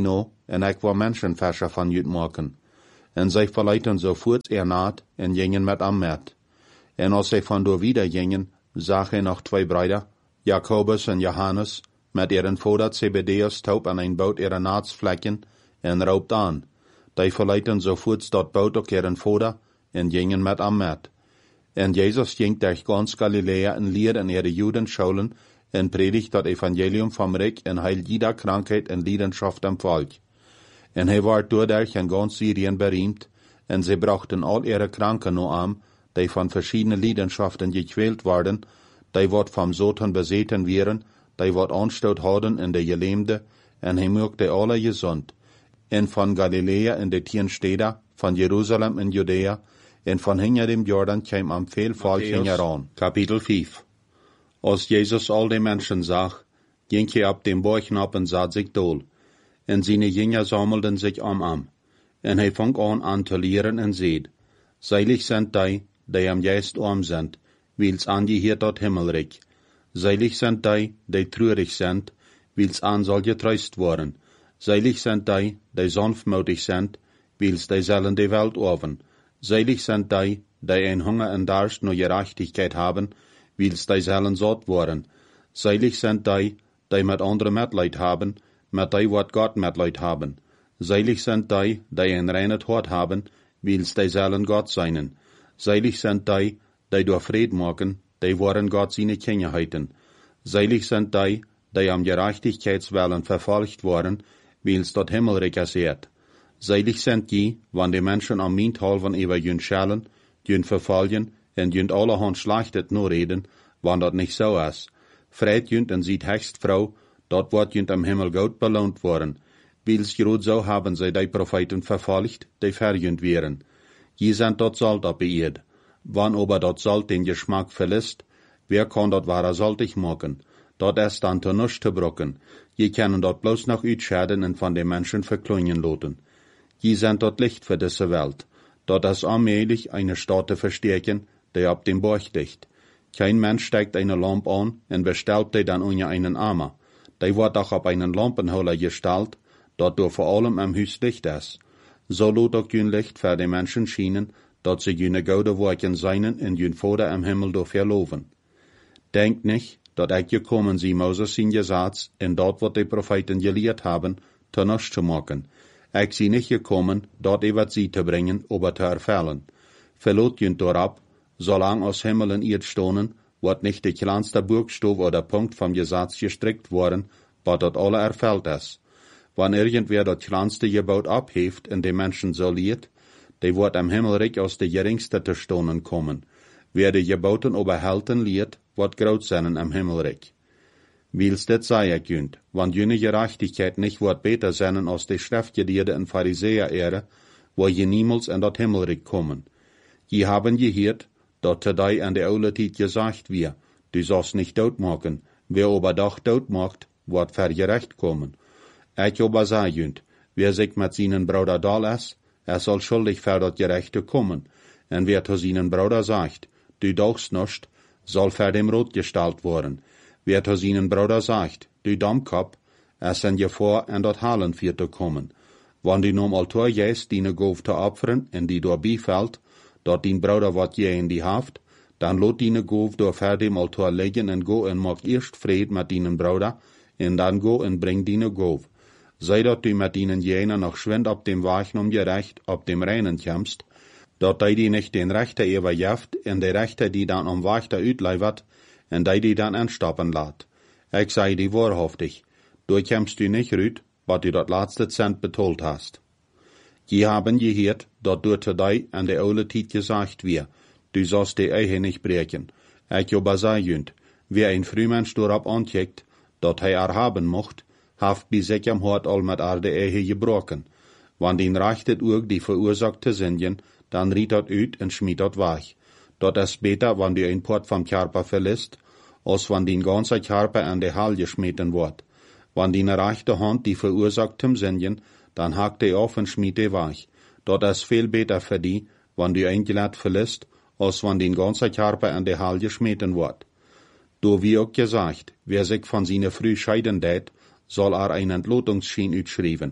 en ik wil mensenfäscher van jut maken. En zij verleiten sofort naad en gingen met am met. En als zij van door wieder gingen, zag hij nog 2 Brüder, Jakobus en Johannes, met ihren Vater Zebedeus taub an een boot ihre naatsvlekken en roopt aan. Die verleiten sofort dat boot ook ihren Vater en gingen met am met. En Jezus ging durch ganz Galilea en leer in ihre Judenschulen en predigt dat Evangelium vom Reich en heil jeder Krankheit en Leidenschaft am Volk. En hij werd doordat in ganz Syrien bereimd, en sie brachten al ihre Kranken nur an, die von verschiedenen Leidenschaften gequält worden, die wat vom Satan bezeten wären, die wat Anstoot hadden in de Gelähmte, en hij maakte alle gesund. En von Galiläa in de 10 Städte, von Jerusalem in Judäa, en von hinter dem Jordan kam am veel Volk heran. Kapitel 5. Als Jesus all die Menschen zag, ging hij op dem Berg op en zat zich dool. En seine Jünger sammelten sich am. En hij fang an te leren en zeid, Seilig sind die am Geist arm sind, wils angehört dat Himmelreich. Seilig sind die treurig sind, wils an soll getröst worden. Seilig sind die sanftmütig sind, wils die sollen die Welt erben. Seilig sind die ein Hunger und Durst nach Gerechtigkeit haben, wils die sollen satt worden. Seilig sind die mit anderen Mitleid haben, mit die wat Gott Mitleid haben. Seilig sind die ein reines Hort haben, wils die sollen Gott seinen. Seilig sind die durch Fried machen, die waren Gott seine Kinder heiten. Seilig sind die am Gerechtigkeitswillen verfolgt worden, wils dort Himmelreich erseht. Seilig sind die, wann die Menschen am Minthalven über jün schellen, jün verfolgen, en jün allerhand schlechtet nur reden, wann dat nicht so ist. Freit jünt en sieht hecht Frau, dort wird jünt am Himmel gut belohnt worden. Wils grad so haben sie die Propheten verfolgt, die verjünt wären. Je sind dort Salt auf der Erde. Wann aber dort Salt den Geschmack verlässt, wer kann dort wahrer saltig machen? Dort ist dann zu nichts zu brocken. Je können dort bloß noch uitscheiden und von den Menschen verklungen lassen. Je sind dort Licht für diese Welt. Dort ist allmählich eine Stadt zu verstärken, die ab dem Berg dicht. Kein Mensch steckt eine Lampe an und bestellt die dann unter einen Armer. Die wird auch auf einen Lampenholer gestellt, dort durch vor allem am Haus Licht ist. So lot auch jün Licht für die Menschen schienen, dort sie jüne gute Worken seinen und jün Vater am Himmel durch verloven. Denkt nicht, dat ich gekommen sie Moses in Gesetz, und dort wat die Propheten gelehrt haben, zu nichts zu machen. Ich sie nicht gekommen, dort wat sie zu bringen, aber zu erfüllen. Verlot jünt dorab, solang aus Himmel und Erd stonen, wird nicht die kleinste Buchstabe oder Punkt vom Gesetz gestrickt worden, wat dort alle erfüllt ist. Wann irgendwer dort kleinste Gebot abhebt und die Menschen so lehrt, die wird am Himmelreich aus der geringste zu stonen kommen. Wer die Geboten oberhalten lehrt, wird groß sein am Himmelreich. Wils det sei ich jünt, wann jüne Gerechtigkeit nicht wird besser sein als die Schriftgelehrte und Pharisäer wo je niemals in dat Himmelreich kommen. Je haben gehört, dat today an der oude Zeit gesagt wir, du sollst nicht tot machen, wer aber doch tot macht, wird vergerecht kommen. Ich aber sei jünt, wer sich mit seinen Bruder da lässt, soll schuldig für dat Gerechte kommen, und wer zu seinen Bruder sagt, du dauchst nicht, soll für dem Rot gestellt worden. Wer zu seinen Bruder sagt, du Dummkopf, sind Gefahr, in dat Halen für zu kommen. Wann die nom Altor jäst, die ne Gove zu opfern, en die door bifällt, dat dien Bruder wat je in die haft, dann lot die ne Gove door ver dem Altor leggen en go en maak eerst vrede met dienen Bruder, en dan go en bring die ne Gove. Sei dat du met dienen jener noch schwind op dem Wagen om je recht, op dem Reinen kämpfst, dat die nicht den Rechter überjeft, en de Rechter die dan om Wachter uitleivert, en die dan anstoppen laat. Ich sei die wahrhaftig, du kämpfst du nicht rüt, wat du dat laatste Cent betolt hast. Je haben gehört, dat du today an der oude Tijd gesagt wir, du sollst die Ehe nicht brechen. Ich aber sei jünt, wer ein Frühmensch dorab ancheckt, dat hij haben mocht, haft bis sich am Hort all mit de Ehe gebrochen. Wann den rechtet Urg die verursachte Sünden, dann riet dat uit en schmied dat weg. Dat is beter, wann du ein Port vom Körper verlässt, als wann den ganze Körper an der Hall geschmeten wird. Wann die rechte Hand die verursachtem Sünden, dann hakt die auf und schmied die weg. Dat is viel beter für die, wann du ein Gelät verlässt, als wann den ganze Körper an der Hall geschmeten wird. Do wie auch gesagt, wer sich von seiner Früh scheiden tät, soll einen Entlotungsschein utschreiben,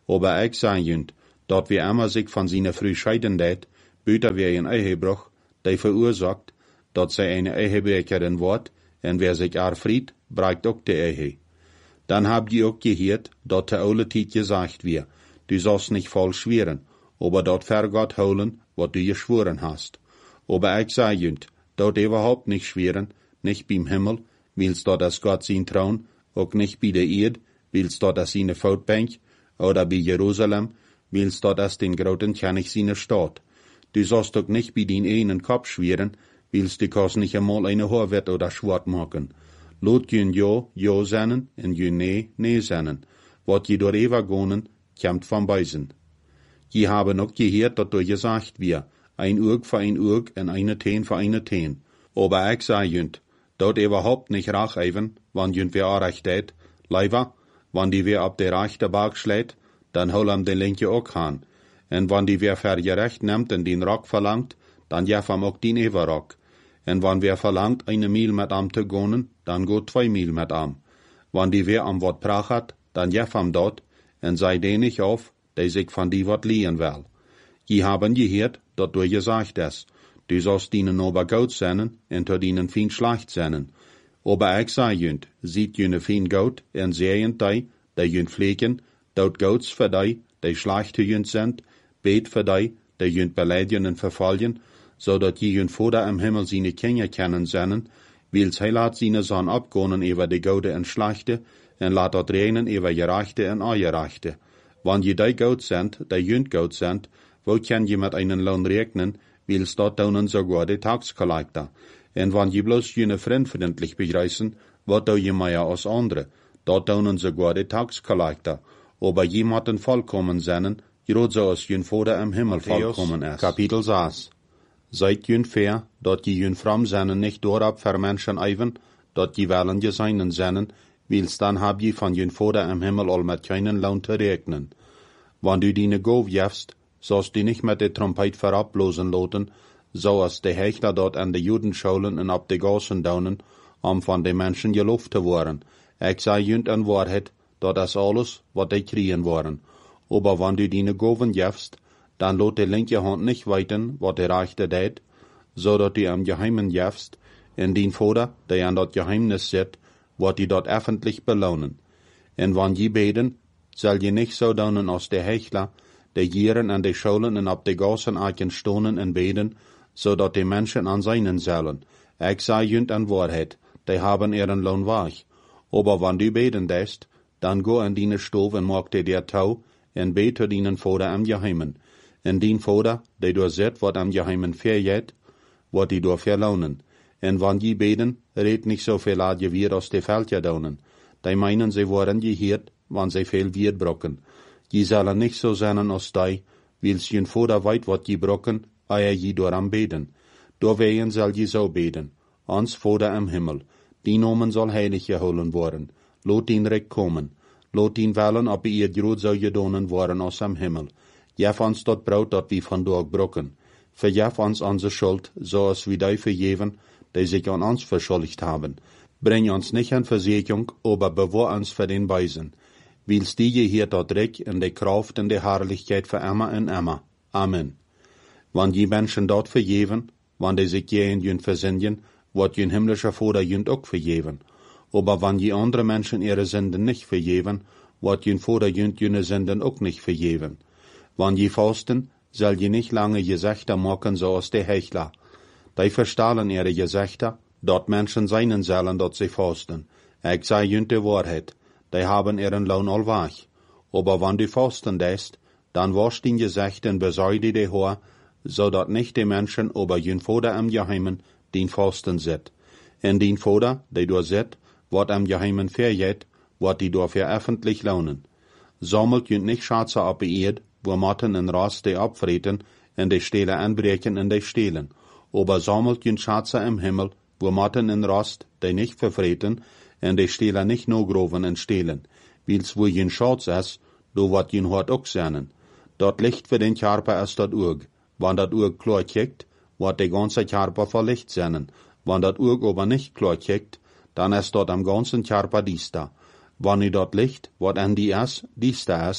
Aber ich sag jünt, dort wir immer sich von seiner Früh scheiden det, büter wir ein Ehebruch, der verursacht, dort sei eine Ehebrecherin wird, und wer sich erfried, brecht auch die Ehe. Dann habt ihr auch gehört, dort der alle Tiet gesagt wir, du sollst nicht voll schweren, aber dort Gott holen, wat du geschworen hast. Aber ich sag jünt, dort überhaupt nicht schweren, nicht beim Himmel, willst dort das Gott sein Trauen, auch nicht bei der Erde, willst dort das seine Foutbank, oder bei Jerusalem, willst dort das den großen König seine Stadt. Du sollst doch nicht bei den einen Kopf schweren, willst du kannst nicht einmal eine Horwett oder Schwert machen. Lot jün ja sennen, en jün nee sennen. Wat je door Eva gonen, kämmt von beisen. Je haben noch gehört, dat du gesagt wir, ein Urg für ein Urg en eine Teen für eine Teen. Aber ich sag jünt, dort überhaupt nicht rach even, wann jünt wir recht det, leider, wann die wir ab der rechte Berg schlägt, dann holen den linke auch han. En wann die wir für gerecht nimmt en den Rock verlangt, dann jeffam auch den Everrock. En wann wer verlangt, eine Mil mit am zu gonen, dann geht 2 Mil mit am. Wann die wer am Wort prachat, dann jeffam dort, en sei den nicht auf, der sich von die Wort liehen will. Je haben gehört, dat du gesagt hast, du sollst dienen ober Gout sennen, en to dienen fin schlecht sennen. Aber ich sag jünt, sieht jüne fin Gout, en sehen die jünt pflegen, dort Gouts für die schlecht jünt sind, bet für die jünt beleidigen en verfallen, so dat je jünt Vater im Himmel seine Kinder kennen sennen, wils hij laat seine Sohn abgonen über die Goude en schlechte, en laat dat reinen über gerechte en ongerechte. Wann je die Gout sind, die jünt Gout sind, wo kann je mit einen Lohn rechnen, wils dort daunen sogar die Taxkollektor. En wann je bloß jene fremdfreundlich begreißen, wat do je mehr als andere, dort daunen sogar die Taxkollektor. Aber jemanden vollkommen sennen, grad so als jün Vater im Himmel vollkommen ist. Kapitel 6. Seid jün fair, dort je jün fram sennen nicht dorab für Menschen eiven, dort je wollen je seinen sennen, wils dann hab je von jün Vater im Himmel all mit keinen Lohn zu rechnen. Wann du dine Gov jefst, sollst du nicht mit der Trompet verabblosen loten, so als die Hechler dort an die Judenschulen und ab die Gassen daunen, von den Menschen gelobt zu worden. Ich sag jünt an Wahrheit, dort ist alles, wat die kriegen worden. Aber wann du dine Goven jefst, dann lot die linke Hand nicht weiten, wat die rechte tät, so dat du am Geheimen jefst, in den Vater, der an dort Geheimnis sit, wat die dort öffentlich belohnen. Und wann je beten, soll je nicht so daunen als die Hechler, die Jieren an die Schulen und ab die Gassen eiken stonen und beten, so dat die Menschen an seinen sollen. Ich sag jünt an Wahrheit, die haben ihren Lohn weich. Aber wann du beten dest, dann go an dine Stove und mag dir Tau, und bete dienen Vater am Geheimen. En dien Vater, die du seht, wat am Geheimen verjet, wat die du verlaunen. En wann die beten, red nicht so viel adje wir aus de Feldje daunen. Die meinen, sie waren gehört, wann sie viel wir brocken. Die sollen nicht so sein als die, wils jün Vater weit wat die brocken, eier je door am beten. Door wehen soll je so beten. Ans Vater im Himmel, die Nomen soll heilig geholen worden. Lot ihn recht kommen. Lot ihn wählen, ob ihr grod so gedonen worden aus am Himmel. Jef ons dat Brot, dat wie van door brokken. Verjef ons onze Schuld, zoals wie die vergeven, die sich an uns verschuldigt haben. Bring uns nicht in Versuchung, aber bewahr uns für den Weisen. Wils die je hier dort reck in die Kraft und die Herrlichkeit für immer und immer. Amen. Wann die Menschen dort vergeben, wann die sich gehen jünt versinnen, wird jün himmlischer Vater jünt auch vergeben. Aber wann die andere Menschen ihre Sünden nicht vergeben, wird jün Vater jünt jüne Sünden auch nicht vergeben. Wann je fasten, soll je nicht lange Gesächter machen, so als die Hechler. Die verstahlen ihre Gesächter, dort Menschen seinen sollen, dort sie fasten. Ich sag jünt die Wahrheit, die haben ihren Lohn all weich. Aber wann du fasten dest, dann wasch den Gesächten besäude die Haar, so dat nicht die Menschen, aber jün Vater am Geheimen, den fasten sit. En den Vater, die du sit, wat am Geheimen verjet, wat die dafür öffentlich lohnen. Sammelt jünt nicht Schatze ab Erd, wo Motten en Rast die abfreten, en die Stele anbrechen en die stehlen. Aber sammelt jünt Schatze im Himmel, wo Motten en Rast die nicht verfreten, en die Stele nicht no groven en stehlen. Wils wo jünt Schatz ist, do wat jünt hort auch seinen. Dort Licht für den Körper ist dat Urg. Wann dat Urg klar kickt, wat die ganze Körper vor Licht seinen. Wann dat Urg aber nicht klar kickt, dann ist dort am ganzen Körper dies da. Wann i dort Licht, wat an die ist, dies da ist,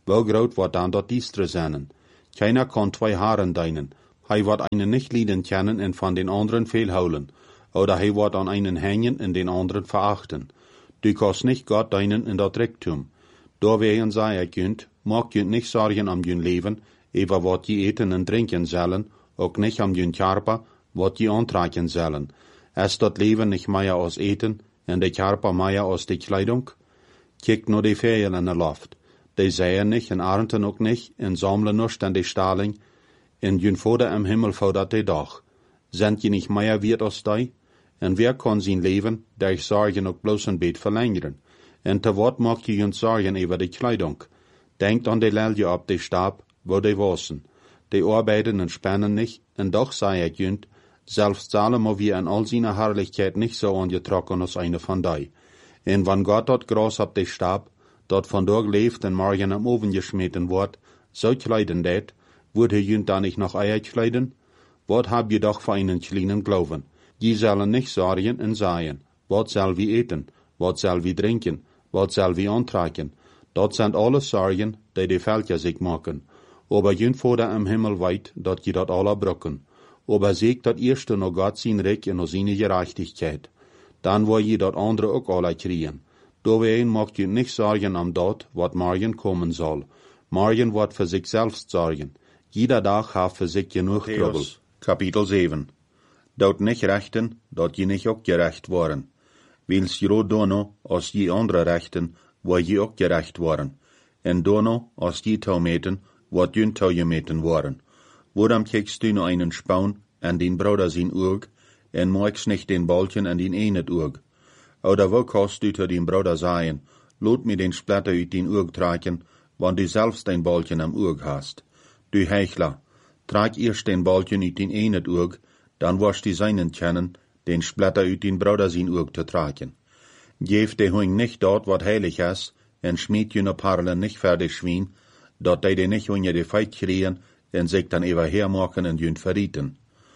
Wel groot wordt dan dat diestre zijn. Keiner kan 2 Haaren dienen. Hij wordt einen nicht lieden kennen en van den anderen veel houden. Oder hij wordt aan einen hängen en den anderen verachten. Du kannst nicht Gott dienen in dat Reichtum. Doorwegen zei ik junt, mag junt nicht sorgen om jun leven, over wat je eten en drinken zullen, ook nicht om jun Körper, wat je aantrekken zullen. Is dat leven nicht meer als eten, en de Körper meer als de Kleidung? Kijk nur die Vögel in de Luft. Die säen nicht, en ernten ook nicht, en sammeln nicht in die Stalling, en jun Vater im Himmel fordert die doch. Sind je nicht mehr wert als die? En wer kann zijn leven, durch Sorgen ook bloß een beetje verlängern? En te wat mag je jun sorgen über die Kleidung? Denkt an die Lelje op die Stab, wo die wassen. Die arbeiten en spannen nicht, en doch sei ik junt, selbst Salomo wie in all seiner Herrlichkeit nicht so angetrokken als eine von die. En wann Gott dort Gras op die Stab, dort von dort leeft en morgen am Oven geschmeten wordt, so kleiden dat, wordt hij junt dan nicht noch Eier kleiden? Wat hab je doch für einen kleinen Glauben? Je zullen nicht sorgen en sagen, wat zal wie eten, wat zal wie drinken, wat zal wie aantrekken. Dat sind alles Sorgen, die Völker sich machen. Aber jün Vater im Himmel weit, dat je dat alle brücken. Aber seht dat erste noch Gott sein Reich und seine Gerechtigkeit. Dann wo je dat andere auch alle kriegen. Dowein mag je nicht sorgen am dat, wat morgen kommen soll. Morgen wird für sich selbst sorgen. Jeder Tag hat für sich genug Trouble. Kapitel 7. Dat nicht rechten, dat je nicht auch gerecht worden. Wils je dono, als je andere rechten, wo je ook gerecht worden. En dono, als je taumeten, wat jun taujemeten worden. Waarom kijkst du nur einen Spaun an den Bruder sein Urg, en magst nicht den Balken an den enet Urg? Oder wo kannst du zu den Bruder sagen, lot mir den Splatter uit den Urg tragen, wann du selbst den Balken am Urg hast? Du Heuchler, trag erst den Balken uit den enet Urg, dann wirst du seinen kennen, den Splatter uit den Bruder sein Urg zu tragen. Geef de Hung nicht dort, wat heilig is, en schmied jene Parlen nicht fertig schwien, dat die nicht unter die Feit kriegen, en sich dann ewer hermachen en jünt verrieten.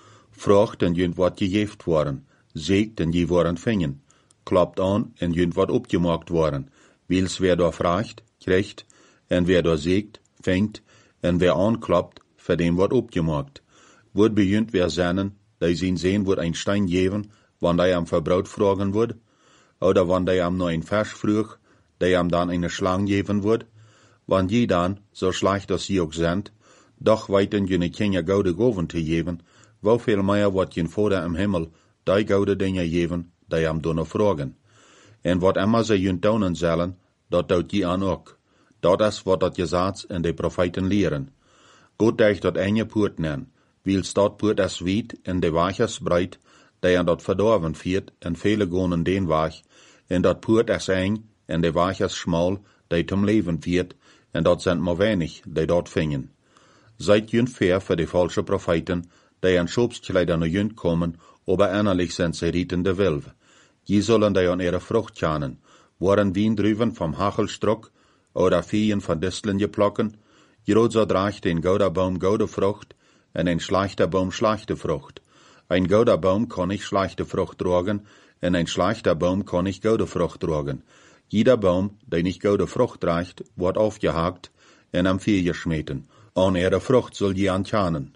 Vraagt en jünt wat gejeft worden, seegt en je worden vingen, klappt an en jünt wat opgemaakt worden, wils wer da vraagt, kriegt, en wer da seegt, fängt, en wer anklappt, für dem wat opgemaakt. Wordt bejünt wer sennen, die zien sehen wordt ein Stein geven, wann die am Verbraut fragen wordt, oder wann die am neuen Vers frug, die am dann eine Schlang geven wordt, wann je dan, so schlecht als sie auch sind, doch weiten jene Kinder goude Goven te geven, woveel meer wat jen Vader im Himmel, die goude Dinge geven, die am donne vragen. En wat immer ze jen tonen zullen, dat doet je aan ook. Dat is wat dat gezegd en de profeten leren. God deugt dat enge poort nen, wils dat poort is wied en de weg is breit, die aan dat verdorven viert, en vele gonen den weg, en dat poort is eng, en de weg is schmal, die zum leven viert, en dat zijn maar weinig, die dat vingen. Seid jünt fair für die falsche Propheten, die an Schobskleidern jünt kommen, aber innerlich sind sie rietende Wilve. Je sollen die an ihre Frucht kennen, waren Wien drüben vom Hachelstruck, oder Viehen von Disteln geplocken, Jrod so draagt ein gouder Baum goude Frucht, en ein schlechter Baum schlechte Frucht. Ein gouder Baum kann nicht schlechte Frucht tragen, en ein schlechter Baum kann nicht goude Frucht tragen. Jeder Baum, der nicht goude Frucht tragt, wird aufgehakt en am Vieh geschmeten. An ihre Frucht soll je ankennen.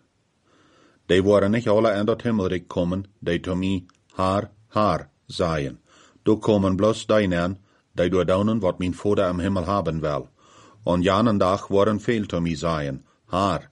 Die waren nicht alle in dat Himmelreich kommen, die zu mir, Haar, seien. Du kommen bloß deinen, die doordaunen, wat mein Vater im Himmel haben will. Und janen Tag waren viel zu mir seien, Haar,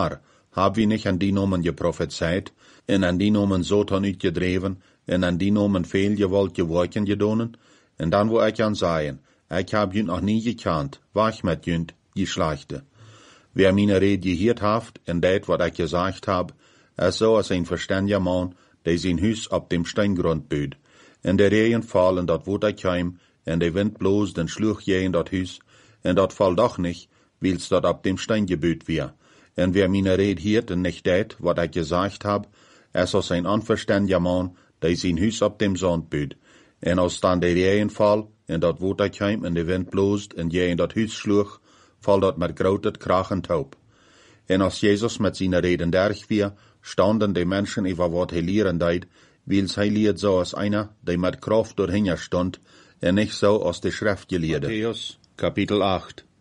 hab wir nicht an die Nomen geprophezeit, en an die Nomen Satan uitgedreven, en an die Nomen veel gewollt geworken gedonen, en dan wo ich an seien, ich hab jünt noch nie gekannt, wach mit jünt, je schlechte. Wer meine Rede gehiert haft, en dat wat ich gesagt hab, is so als ein verständiger Mann, der sein Hüs ab dem Steingrund büht. En der Regen fall en dat wot ich heim, en der Wind bloß den Schluch je in dat Hüs, en dat fall doch nicht, wils dat ab dem Stein gebüht wir. En wer meine Rede hiert en nicht dat, wat ich gesagt hab, is als ein unverständiger Mann, der sein Hüs ab dem Sand büht. En als dann der Regen fall, en dat wot ich heim, en der Wind bloßt, en je in dat Hüs schluch, fall dat met grotet krachen taub. En als Jesus met zijn reden derg weer, standen die Menschen über wat hij leren deed, wils hij leert so als einer, der met Kraft doorheen stond, en nicht so als de Schrift geleerde. Matthäus, Kapitel 8.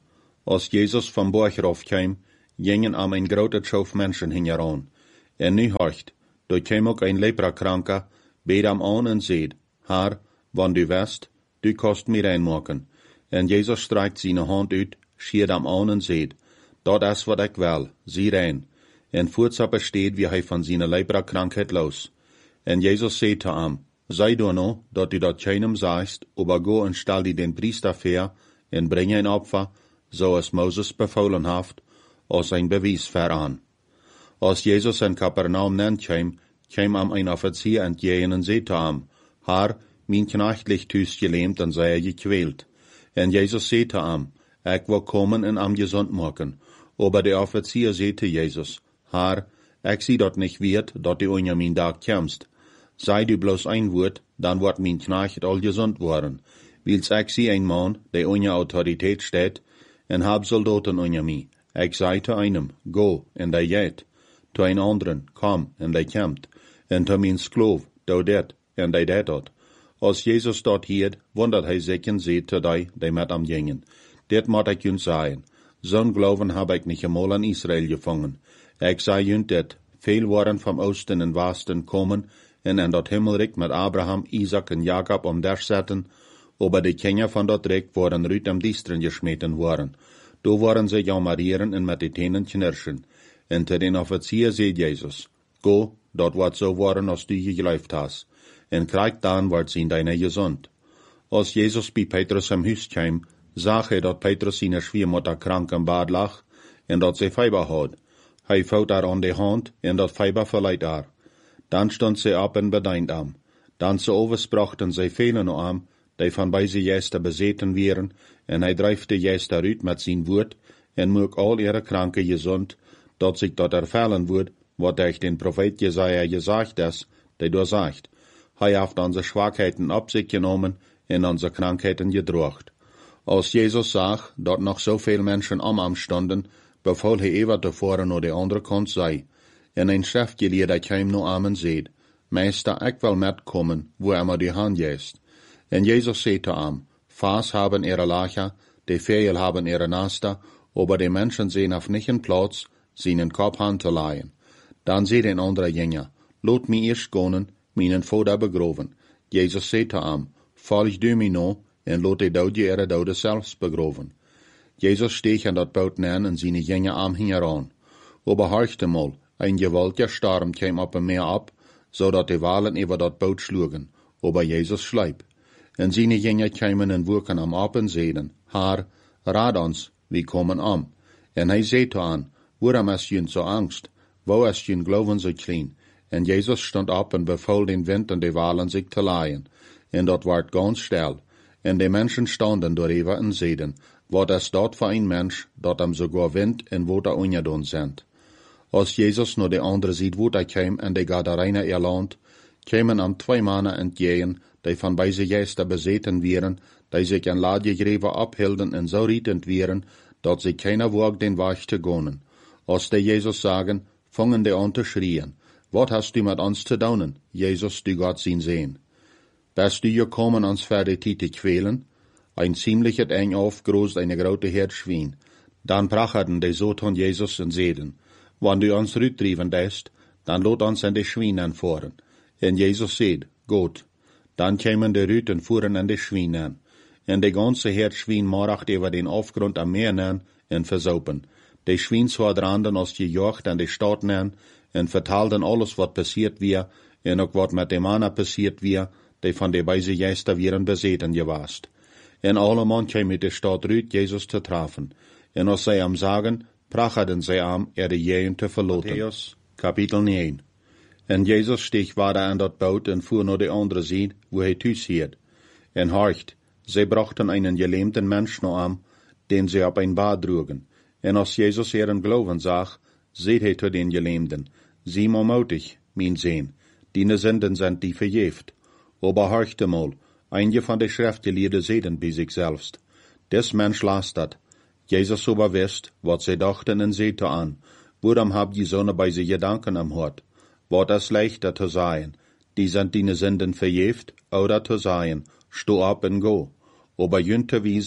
Als Jesus vom Berg raufkwam, gingen am ein grote schof mensen hingeran. En nu horcht, dort kwam ook ein leprakranker, beet am aan en zeid, Haar, wann du west, du kost mir reinmaken. En Jesus streikt seine hand uit, schiert am aan en zeid, dat is wat ik wil, zie rein. En voortsappe steht, wie hij van seine leprakkrankheid los. En Jesus zei te hem, sei du no, dat du dat keinem sagst, aber go en stel die den priester ver, en bring ein Opfer, zoals Moses befohlen haft, als ein Beweis veran. Als Jesus in Kapernaum nennt kwam am ein Offizier entgegen en zei te hem, Haar, mijn knecht ligt thuis gelähmt en sei gequält. En Jesus zei te hem, ik wil komen en am gesund maken. Aber der Offizier zei te Jesus, Haar, ik zie dat nicht wird, dat du unter mijn dag kämst. Sei du bloß ein Wort, dann wordt mijn knecht al gesund worden. Wils ik zie ein Mann, der unter Autorität steht, en hab Soldaten unter mij. Ik zei te einem, go, en der geht. To ein anderen, kom, en der kämmt. En to mijn skloof, do det, en der det dat. Als Jesus dort hiert, wundert hij zich en zei te die met am gingen. Dit moet ik junt zeggen. Zo'n Glauben heb ik niet eenmaal in Israël gevangen. Ik zei junt dit, veel waren vom Oosten en Westen komen, en in dat Himmelrijk met Abraham, Isaac en Jacob om der zetten, aber die Kinder van dat Rijk waren ruit am Diestren geschmeten worden. Do waren ze jammerieren en met de tenen knirschen. En te den Offizier zei Jezus, go, dat wordt zo worden als du gegeloofd hast. En krijg dan wordt zijn deine gezond. Als Jezus bij Petrus am huis kwam, zag hij dat Petrus zijn schwiemutter krank im bad lag, en dat ze Fieber had. Hij vouwt haar aan de hand, en dat Fieber verleiht haar. Dan stond ze op en bedeint am. Dan ze oversprachten zij velen am, die van bij ze Jester bezeten wären, en hij drijft de Jester uit met zijn woord, en maakt al ihre kranke gezond, dat zich dat ervallen wordt, wat durch den Prophet Jesaja gesagt is, die door sagt, hij heeft onze Schwachheiten op zich genomen en onze Krankheiten gedrocht. Als Jesus zag dat nog zoveel mensen om hem stonden, beval hij even tevoren naar de andere kant zei, en een schriftgeleerde kwam naar hem en zei, Meester, ik wil metkomen, wo immer die hand jest. En Jesus zei te hem, Vaas haben ihre Lager, die Vögel haben ihre Nester, aber die Menschen sehen auf nicht in Platz, seinen Kopf an te leihen. Dan zei den andere Jünger, laat mij eerst gaan, mijn vader begraven. Jesus zei te hem, volg du mij nou, en laat de dood ihre doden zelfs begraven. Jesus steeg aan dat boot neer en zijn Jünger am hing aan. Aber horchte mal, ein gewaltiger Sturm kwam op hem meer op, zodat de Walen über dat boot schlugen, aber Jesus schleip. En zijn Jünger kwamen en woeken am op en zeiden, Haar, raad ons, we komen om. En hij zei te aan, waarom is jun zo angst? Wo is jun geloven zo klein? En Jesus stond op en beval den Wind en de Walen zich te laaien. En dat werd ganz stil. En de mensen stonden doorheen en zeiden, wat is dat voor een mens, dat hem sogar Wind en water ongedaan zijn? Als Jezus naar de andere zijde water kwam en de Gadarener ihr land, kwamen hem 2 mannen entgegen, die van bij ze Jester bezeten wären, die zich in laadgegreven ophielden en zo rietend wären, dat ze keiner wog den Weg te gaan. Als de Jezus sagen, fangen de an te schreien, wat hast du met ons te doen, Jesus, du Gott zien sehen? Bist du gekommen, ons für die te quälen? Ein ziemliches eng aufgroß eine grote Herd Schwein. Dan pracherten de Sohn Jesus en zeiden, wann du ons rüttrieben dest, dan lot ons in de Schweinen voeren. En Jesus zeid, gut. Dan kämen de Rüt en fuhren in de Schweinen. En de ganze Herd Schwein moracht über den Aufgrund am Meer nen en versaupen. De Schweins randen als gejocht an de Stadt nen en vertalden alles wat passiert wie, en ook wat met de mannen passiert wie, die van de wijze Jester wären bezeten gewast. En alleman kwam mit de Stadt Rüt Jesus te treffen. En als zij am sagen, pracherten zij am de jeen te verloten. Matthäus, Kapitel 9. En Jesus steeg weiter aan dat boot en fuhr naar de andere zijde, wo hij thuis hield. En horcht, zij brachten einen gelähmten Mensch naar am, den sie op ein Bad droegen. En als Jesus ihren Glauben zag, zei hij zu den Gelähmten, zie maar mutig, mijn Sehn, die Sünden sind die verjeft. Aber horchte mal, einige von de Schriftgelehrten zeiden bij zich selbst, des Mensch las dat. Jesus aber wisst, wat zij dachten en zei aan, waarom habt je so bei sie Gedanken am Hort? Wat is leichter te sagen, die sind die Sünden verjeft, oder te sagen, sto ab en go. Aber jünt te wiesen,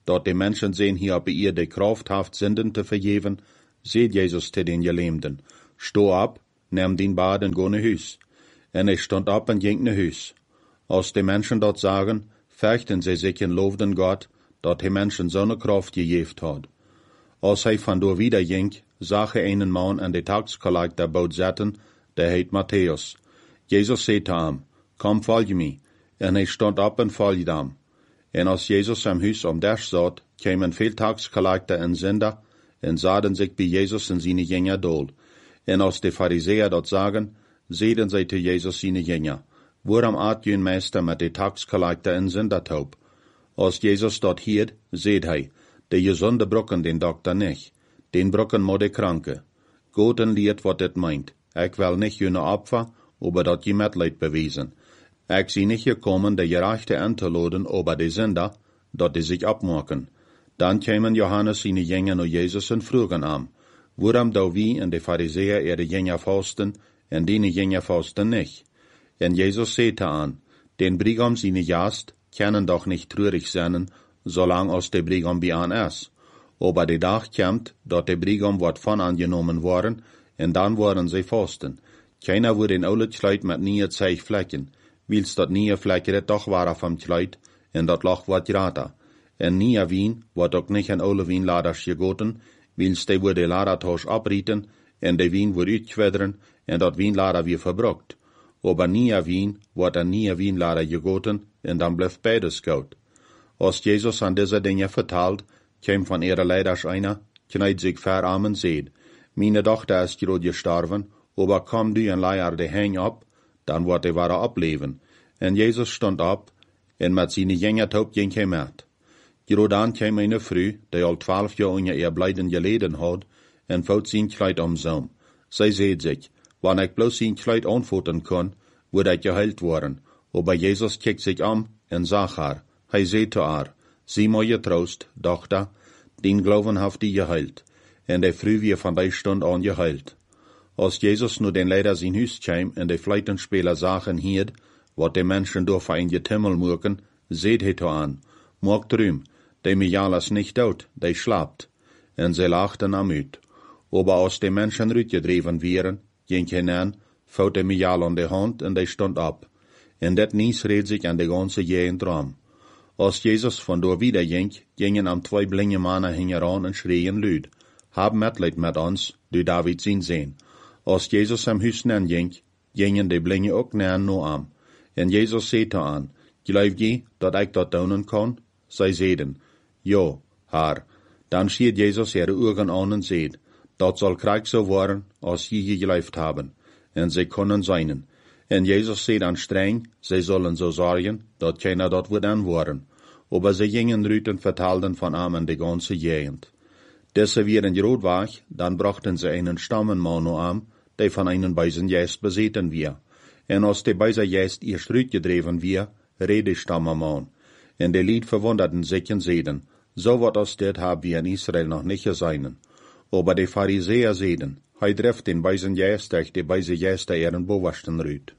dort die Menschen sehen hier op ihr de Kraft haft Sünden te vergeven, seht Jesus te den Gelähmten, sto ab, neem den Bad en go ne huis. En stond op en ging ne huis. Als die Menschen dort sagen, fechten sie sich en loofden Gott, dat die Menschen zo'n Kraft gegeven had. Als hij van door wieder ging, zag hij einen man aan de taxcollector boot zetten, der heet Matthäus. Jesus zei te hem, kom volg me. En hij stond op en volgde hem. En als Jezus am huis omdash zat, kwamen veel taxcollector en zinder, en zaden zich bij Jezus en zijn jünger dool. En als de Pharisäer dat zagen, zeiden zij te Jezus zijn jünger, waarom aat je meester met de taxcollector en zindertaub? Als Jezus dat hiert, zeid hij, de gezonde brokken den dokter nicht, den brokken moet de kranke. Goed en leert wat het meint. Ik wil nicht jene Opfer, aber dat je Mitleid bewezen. Ik zie nicht gekommen, de gerechte aan te laden, aber de zinder, dat die zich opmaken. Dan kwamen Johannes zijn jünger naar Jezus en vroegen hem, waarom da wie en de Pharisäer ihre jünger fasten, en die jünger fasten nicht? En Jezus zei te aan, den Brigam seine Gast können doch nicht traurig sein, solang als de Brigam bij aan is. Aber de dag komt, dat de Brigam wordt van aangenomen worden, en dan worden zij fasten. Keiner wordt in oude Kleid met nieuwe Zeigflecken, wils dat nieuwe Vlekken het toch waren van Kleid, en dat lach wordt grater. En nieuwe wien wordt ook niet in oude wienladers gegoten, wils de wordt de ladertoos abrieten, en de wien wordt uitkwedderen, en dat wienlader weer verbrukt. Aber nieuwe wien wordt een nieuwe wienlader gegoten, en dan blijft beides goud. Als Jezus aan deze dingen vertelt, kwam van ihre leiders einer, kniet zich ver aan en zeid, meine dochter is gerade gestorven, aber kom du en leier de heng op, dan wordt de ware opleven. En Jezus stond op, en met zijn jünger taub ging hij met. Gerade dan kwam eine Frau, die al 12 jaar onder ihr Blijden geleden had, en vouwt zijn kleid omzoom. Zij zeid zich, wanneer ik bloos zijn kleid aanvoeten kon, wordt ik geheilt worden. Aber Jezus kijkt zich om, en zag haar. Hij zei te haar, zie maar je troost, dochter, den Glauben heeft die geheilt. En de Frau weer van die stund aan geheilt. Als Jezus nu den Leider zijn huis kwam en de Fleitenspeler zagen hierd, wat de mensen door voor een getimmel moeken, zeid hij te aan, maak drum, de Mijalas nicht dood, de slaapt. En zij lachten am uit. Aber als de mensen uitgedreven wieren, ging hij aan, vouwt de Mijal aan de hand en de stond op. En dat nies reed zich aan de ganze gegend ram. Als Jezus van door wieder ging, gingen am 2 blinde mannen hingeran en schreien luid, hab Mitleid met ons, du David zijn zoon. Als Jezus am huis nen ging, gingen de blinde ook nen no am. En Jezus zei te aan, geloof je dat ik dat doen kan? Zij zeiden, ja, haar. Dan schiet Jezus ihre ogen aan en zeid, dat zal krijg zo worden, als je geloofd hebben. En zij konden zijnen. En Jezus zei dan streng, zij zullen zo zorgen, dat keiner dat wordt aanworden. Aber zij gingen eruit en vertelden van hem in de ganze gegend. Deze wieren groot was, dan brachten ze einen stammenman naar hem, die van einen bösen Geist bezeten weer. En als de böse Geist eerst uitgedreven weer, reed de stammenman. En de Lied verwunderten zich en zeiden, so wat als dit hebben we in Israël nog niet gezien. Aber de Pharisäer zeiden, hij treft den bösen Geist durch de böse Geist der ihren Bewachten uit.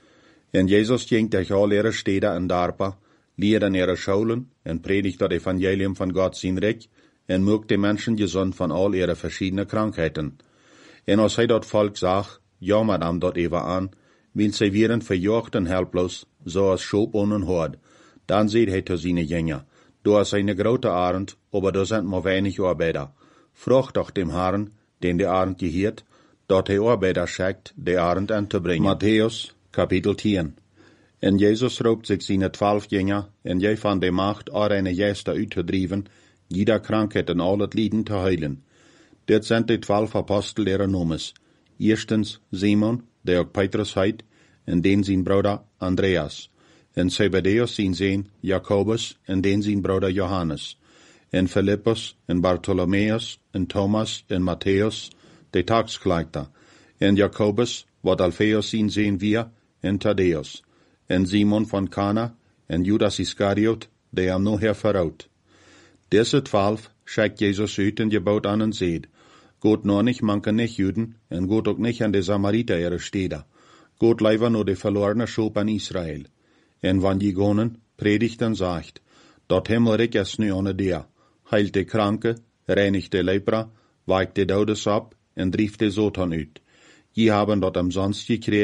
En Jezus ging durch al ihre steden en dorpen, leerde in ihre Schulen en predigt das Evangelium von Gott zijn Reich en maakte de Menschen gesund von all ihre verschiedenen Krankheiten. En als hij dat volk zag, jammerde hem dat even aan, weil zij wieren verjocht en helplos, zoals Schop ohne Hord. Dan zei hij te zijn jünger, du hast eine grote Arend, aber du sind maar weinig Arbeiter. Vroeg doch dem Herrn, den de Arend gehiert, dat hij Arbeiter schickt, de Arend aan te brengen. Matthäus, Kapitel 10. En Jezus roept zich zijn 12 jünger, en jij van de macht eine Geister uitgedreven, jeder Krankheit en al het Lieden te heilen. Dit zijn de 12 Apostel ihre Nomes. Eerstens Simon, der ook Petrus heet, en den zijn broeder Andreas. En Zebedeus zijn zoon Jacobus, en den zijn broeder Johannes. En Philippus, en Bartholomeus, en Thomas, en Matthäus, de taxcollector. En Jacobus, wat Alphaeus zijn zoon weer, en Thaddeus. En Simon van Kana, en Judas Iscariot, die hem nog verraad. Deze 12 schickt Jezus uit en gebouwt aan en zeid, Gott nur nicht manken nicht Juden, en Gott ook nicht an de Samariter ihre Städte. Gott leiver nur de verlorene Schop an Israel. En wann die gonen, predigt en sagt, dat Himmelreich is nu ohne der. heilt de Kranke, reinigt de Lepra, weicht de Dodes ab en drieft de Satan uit. Die haben dat umsonst gekregen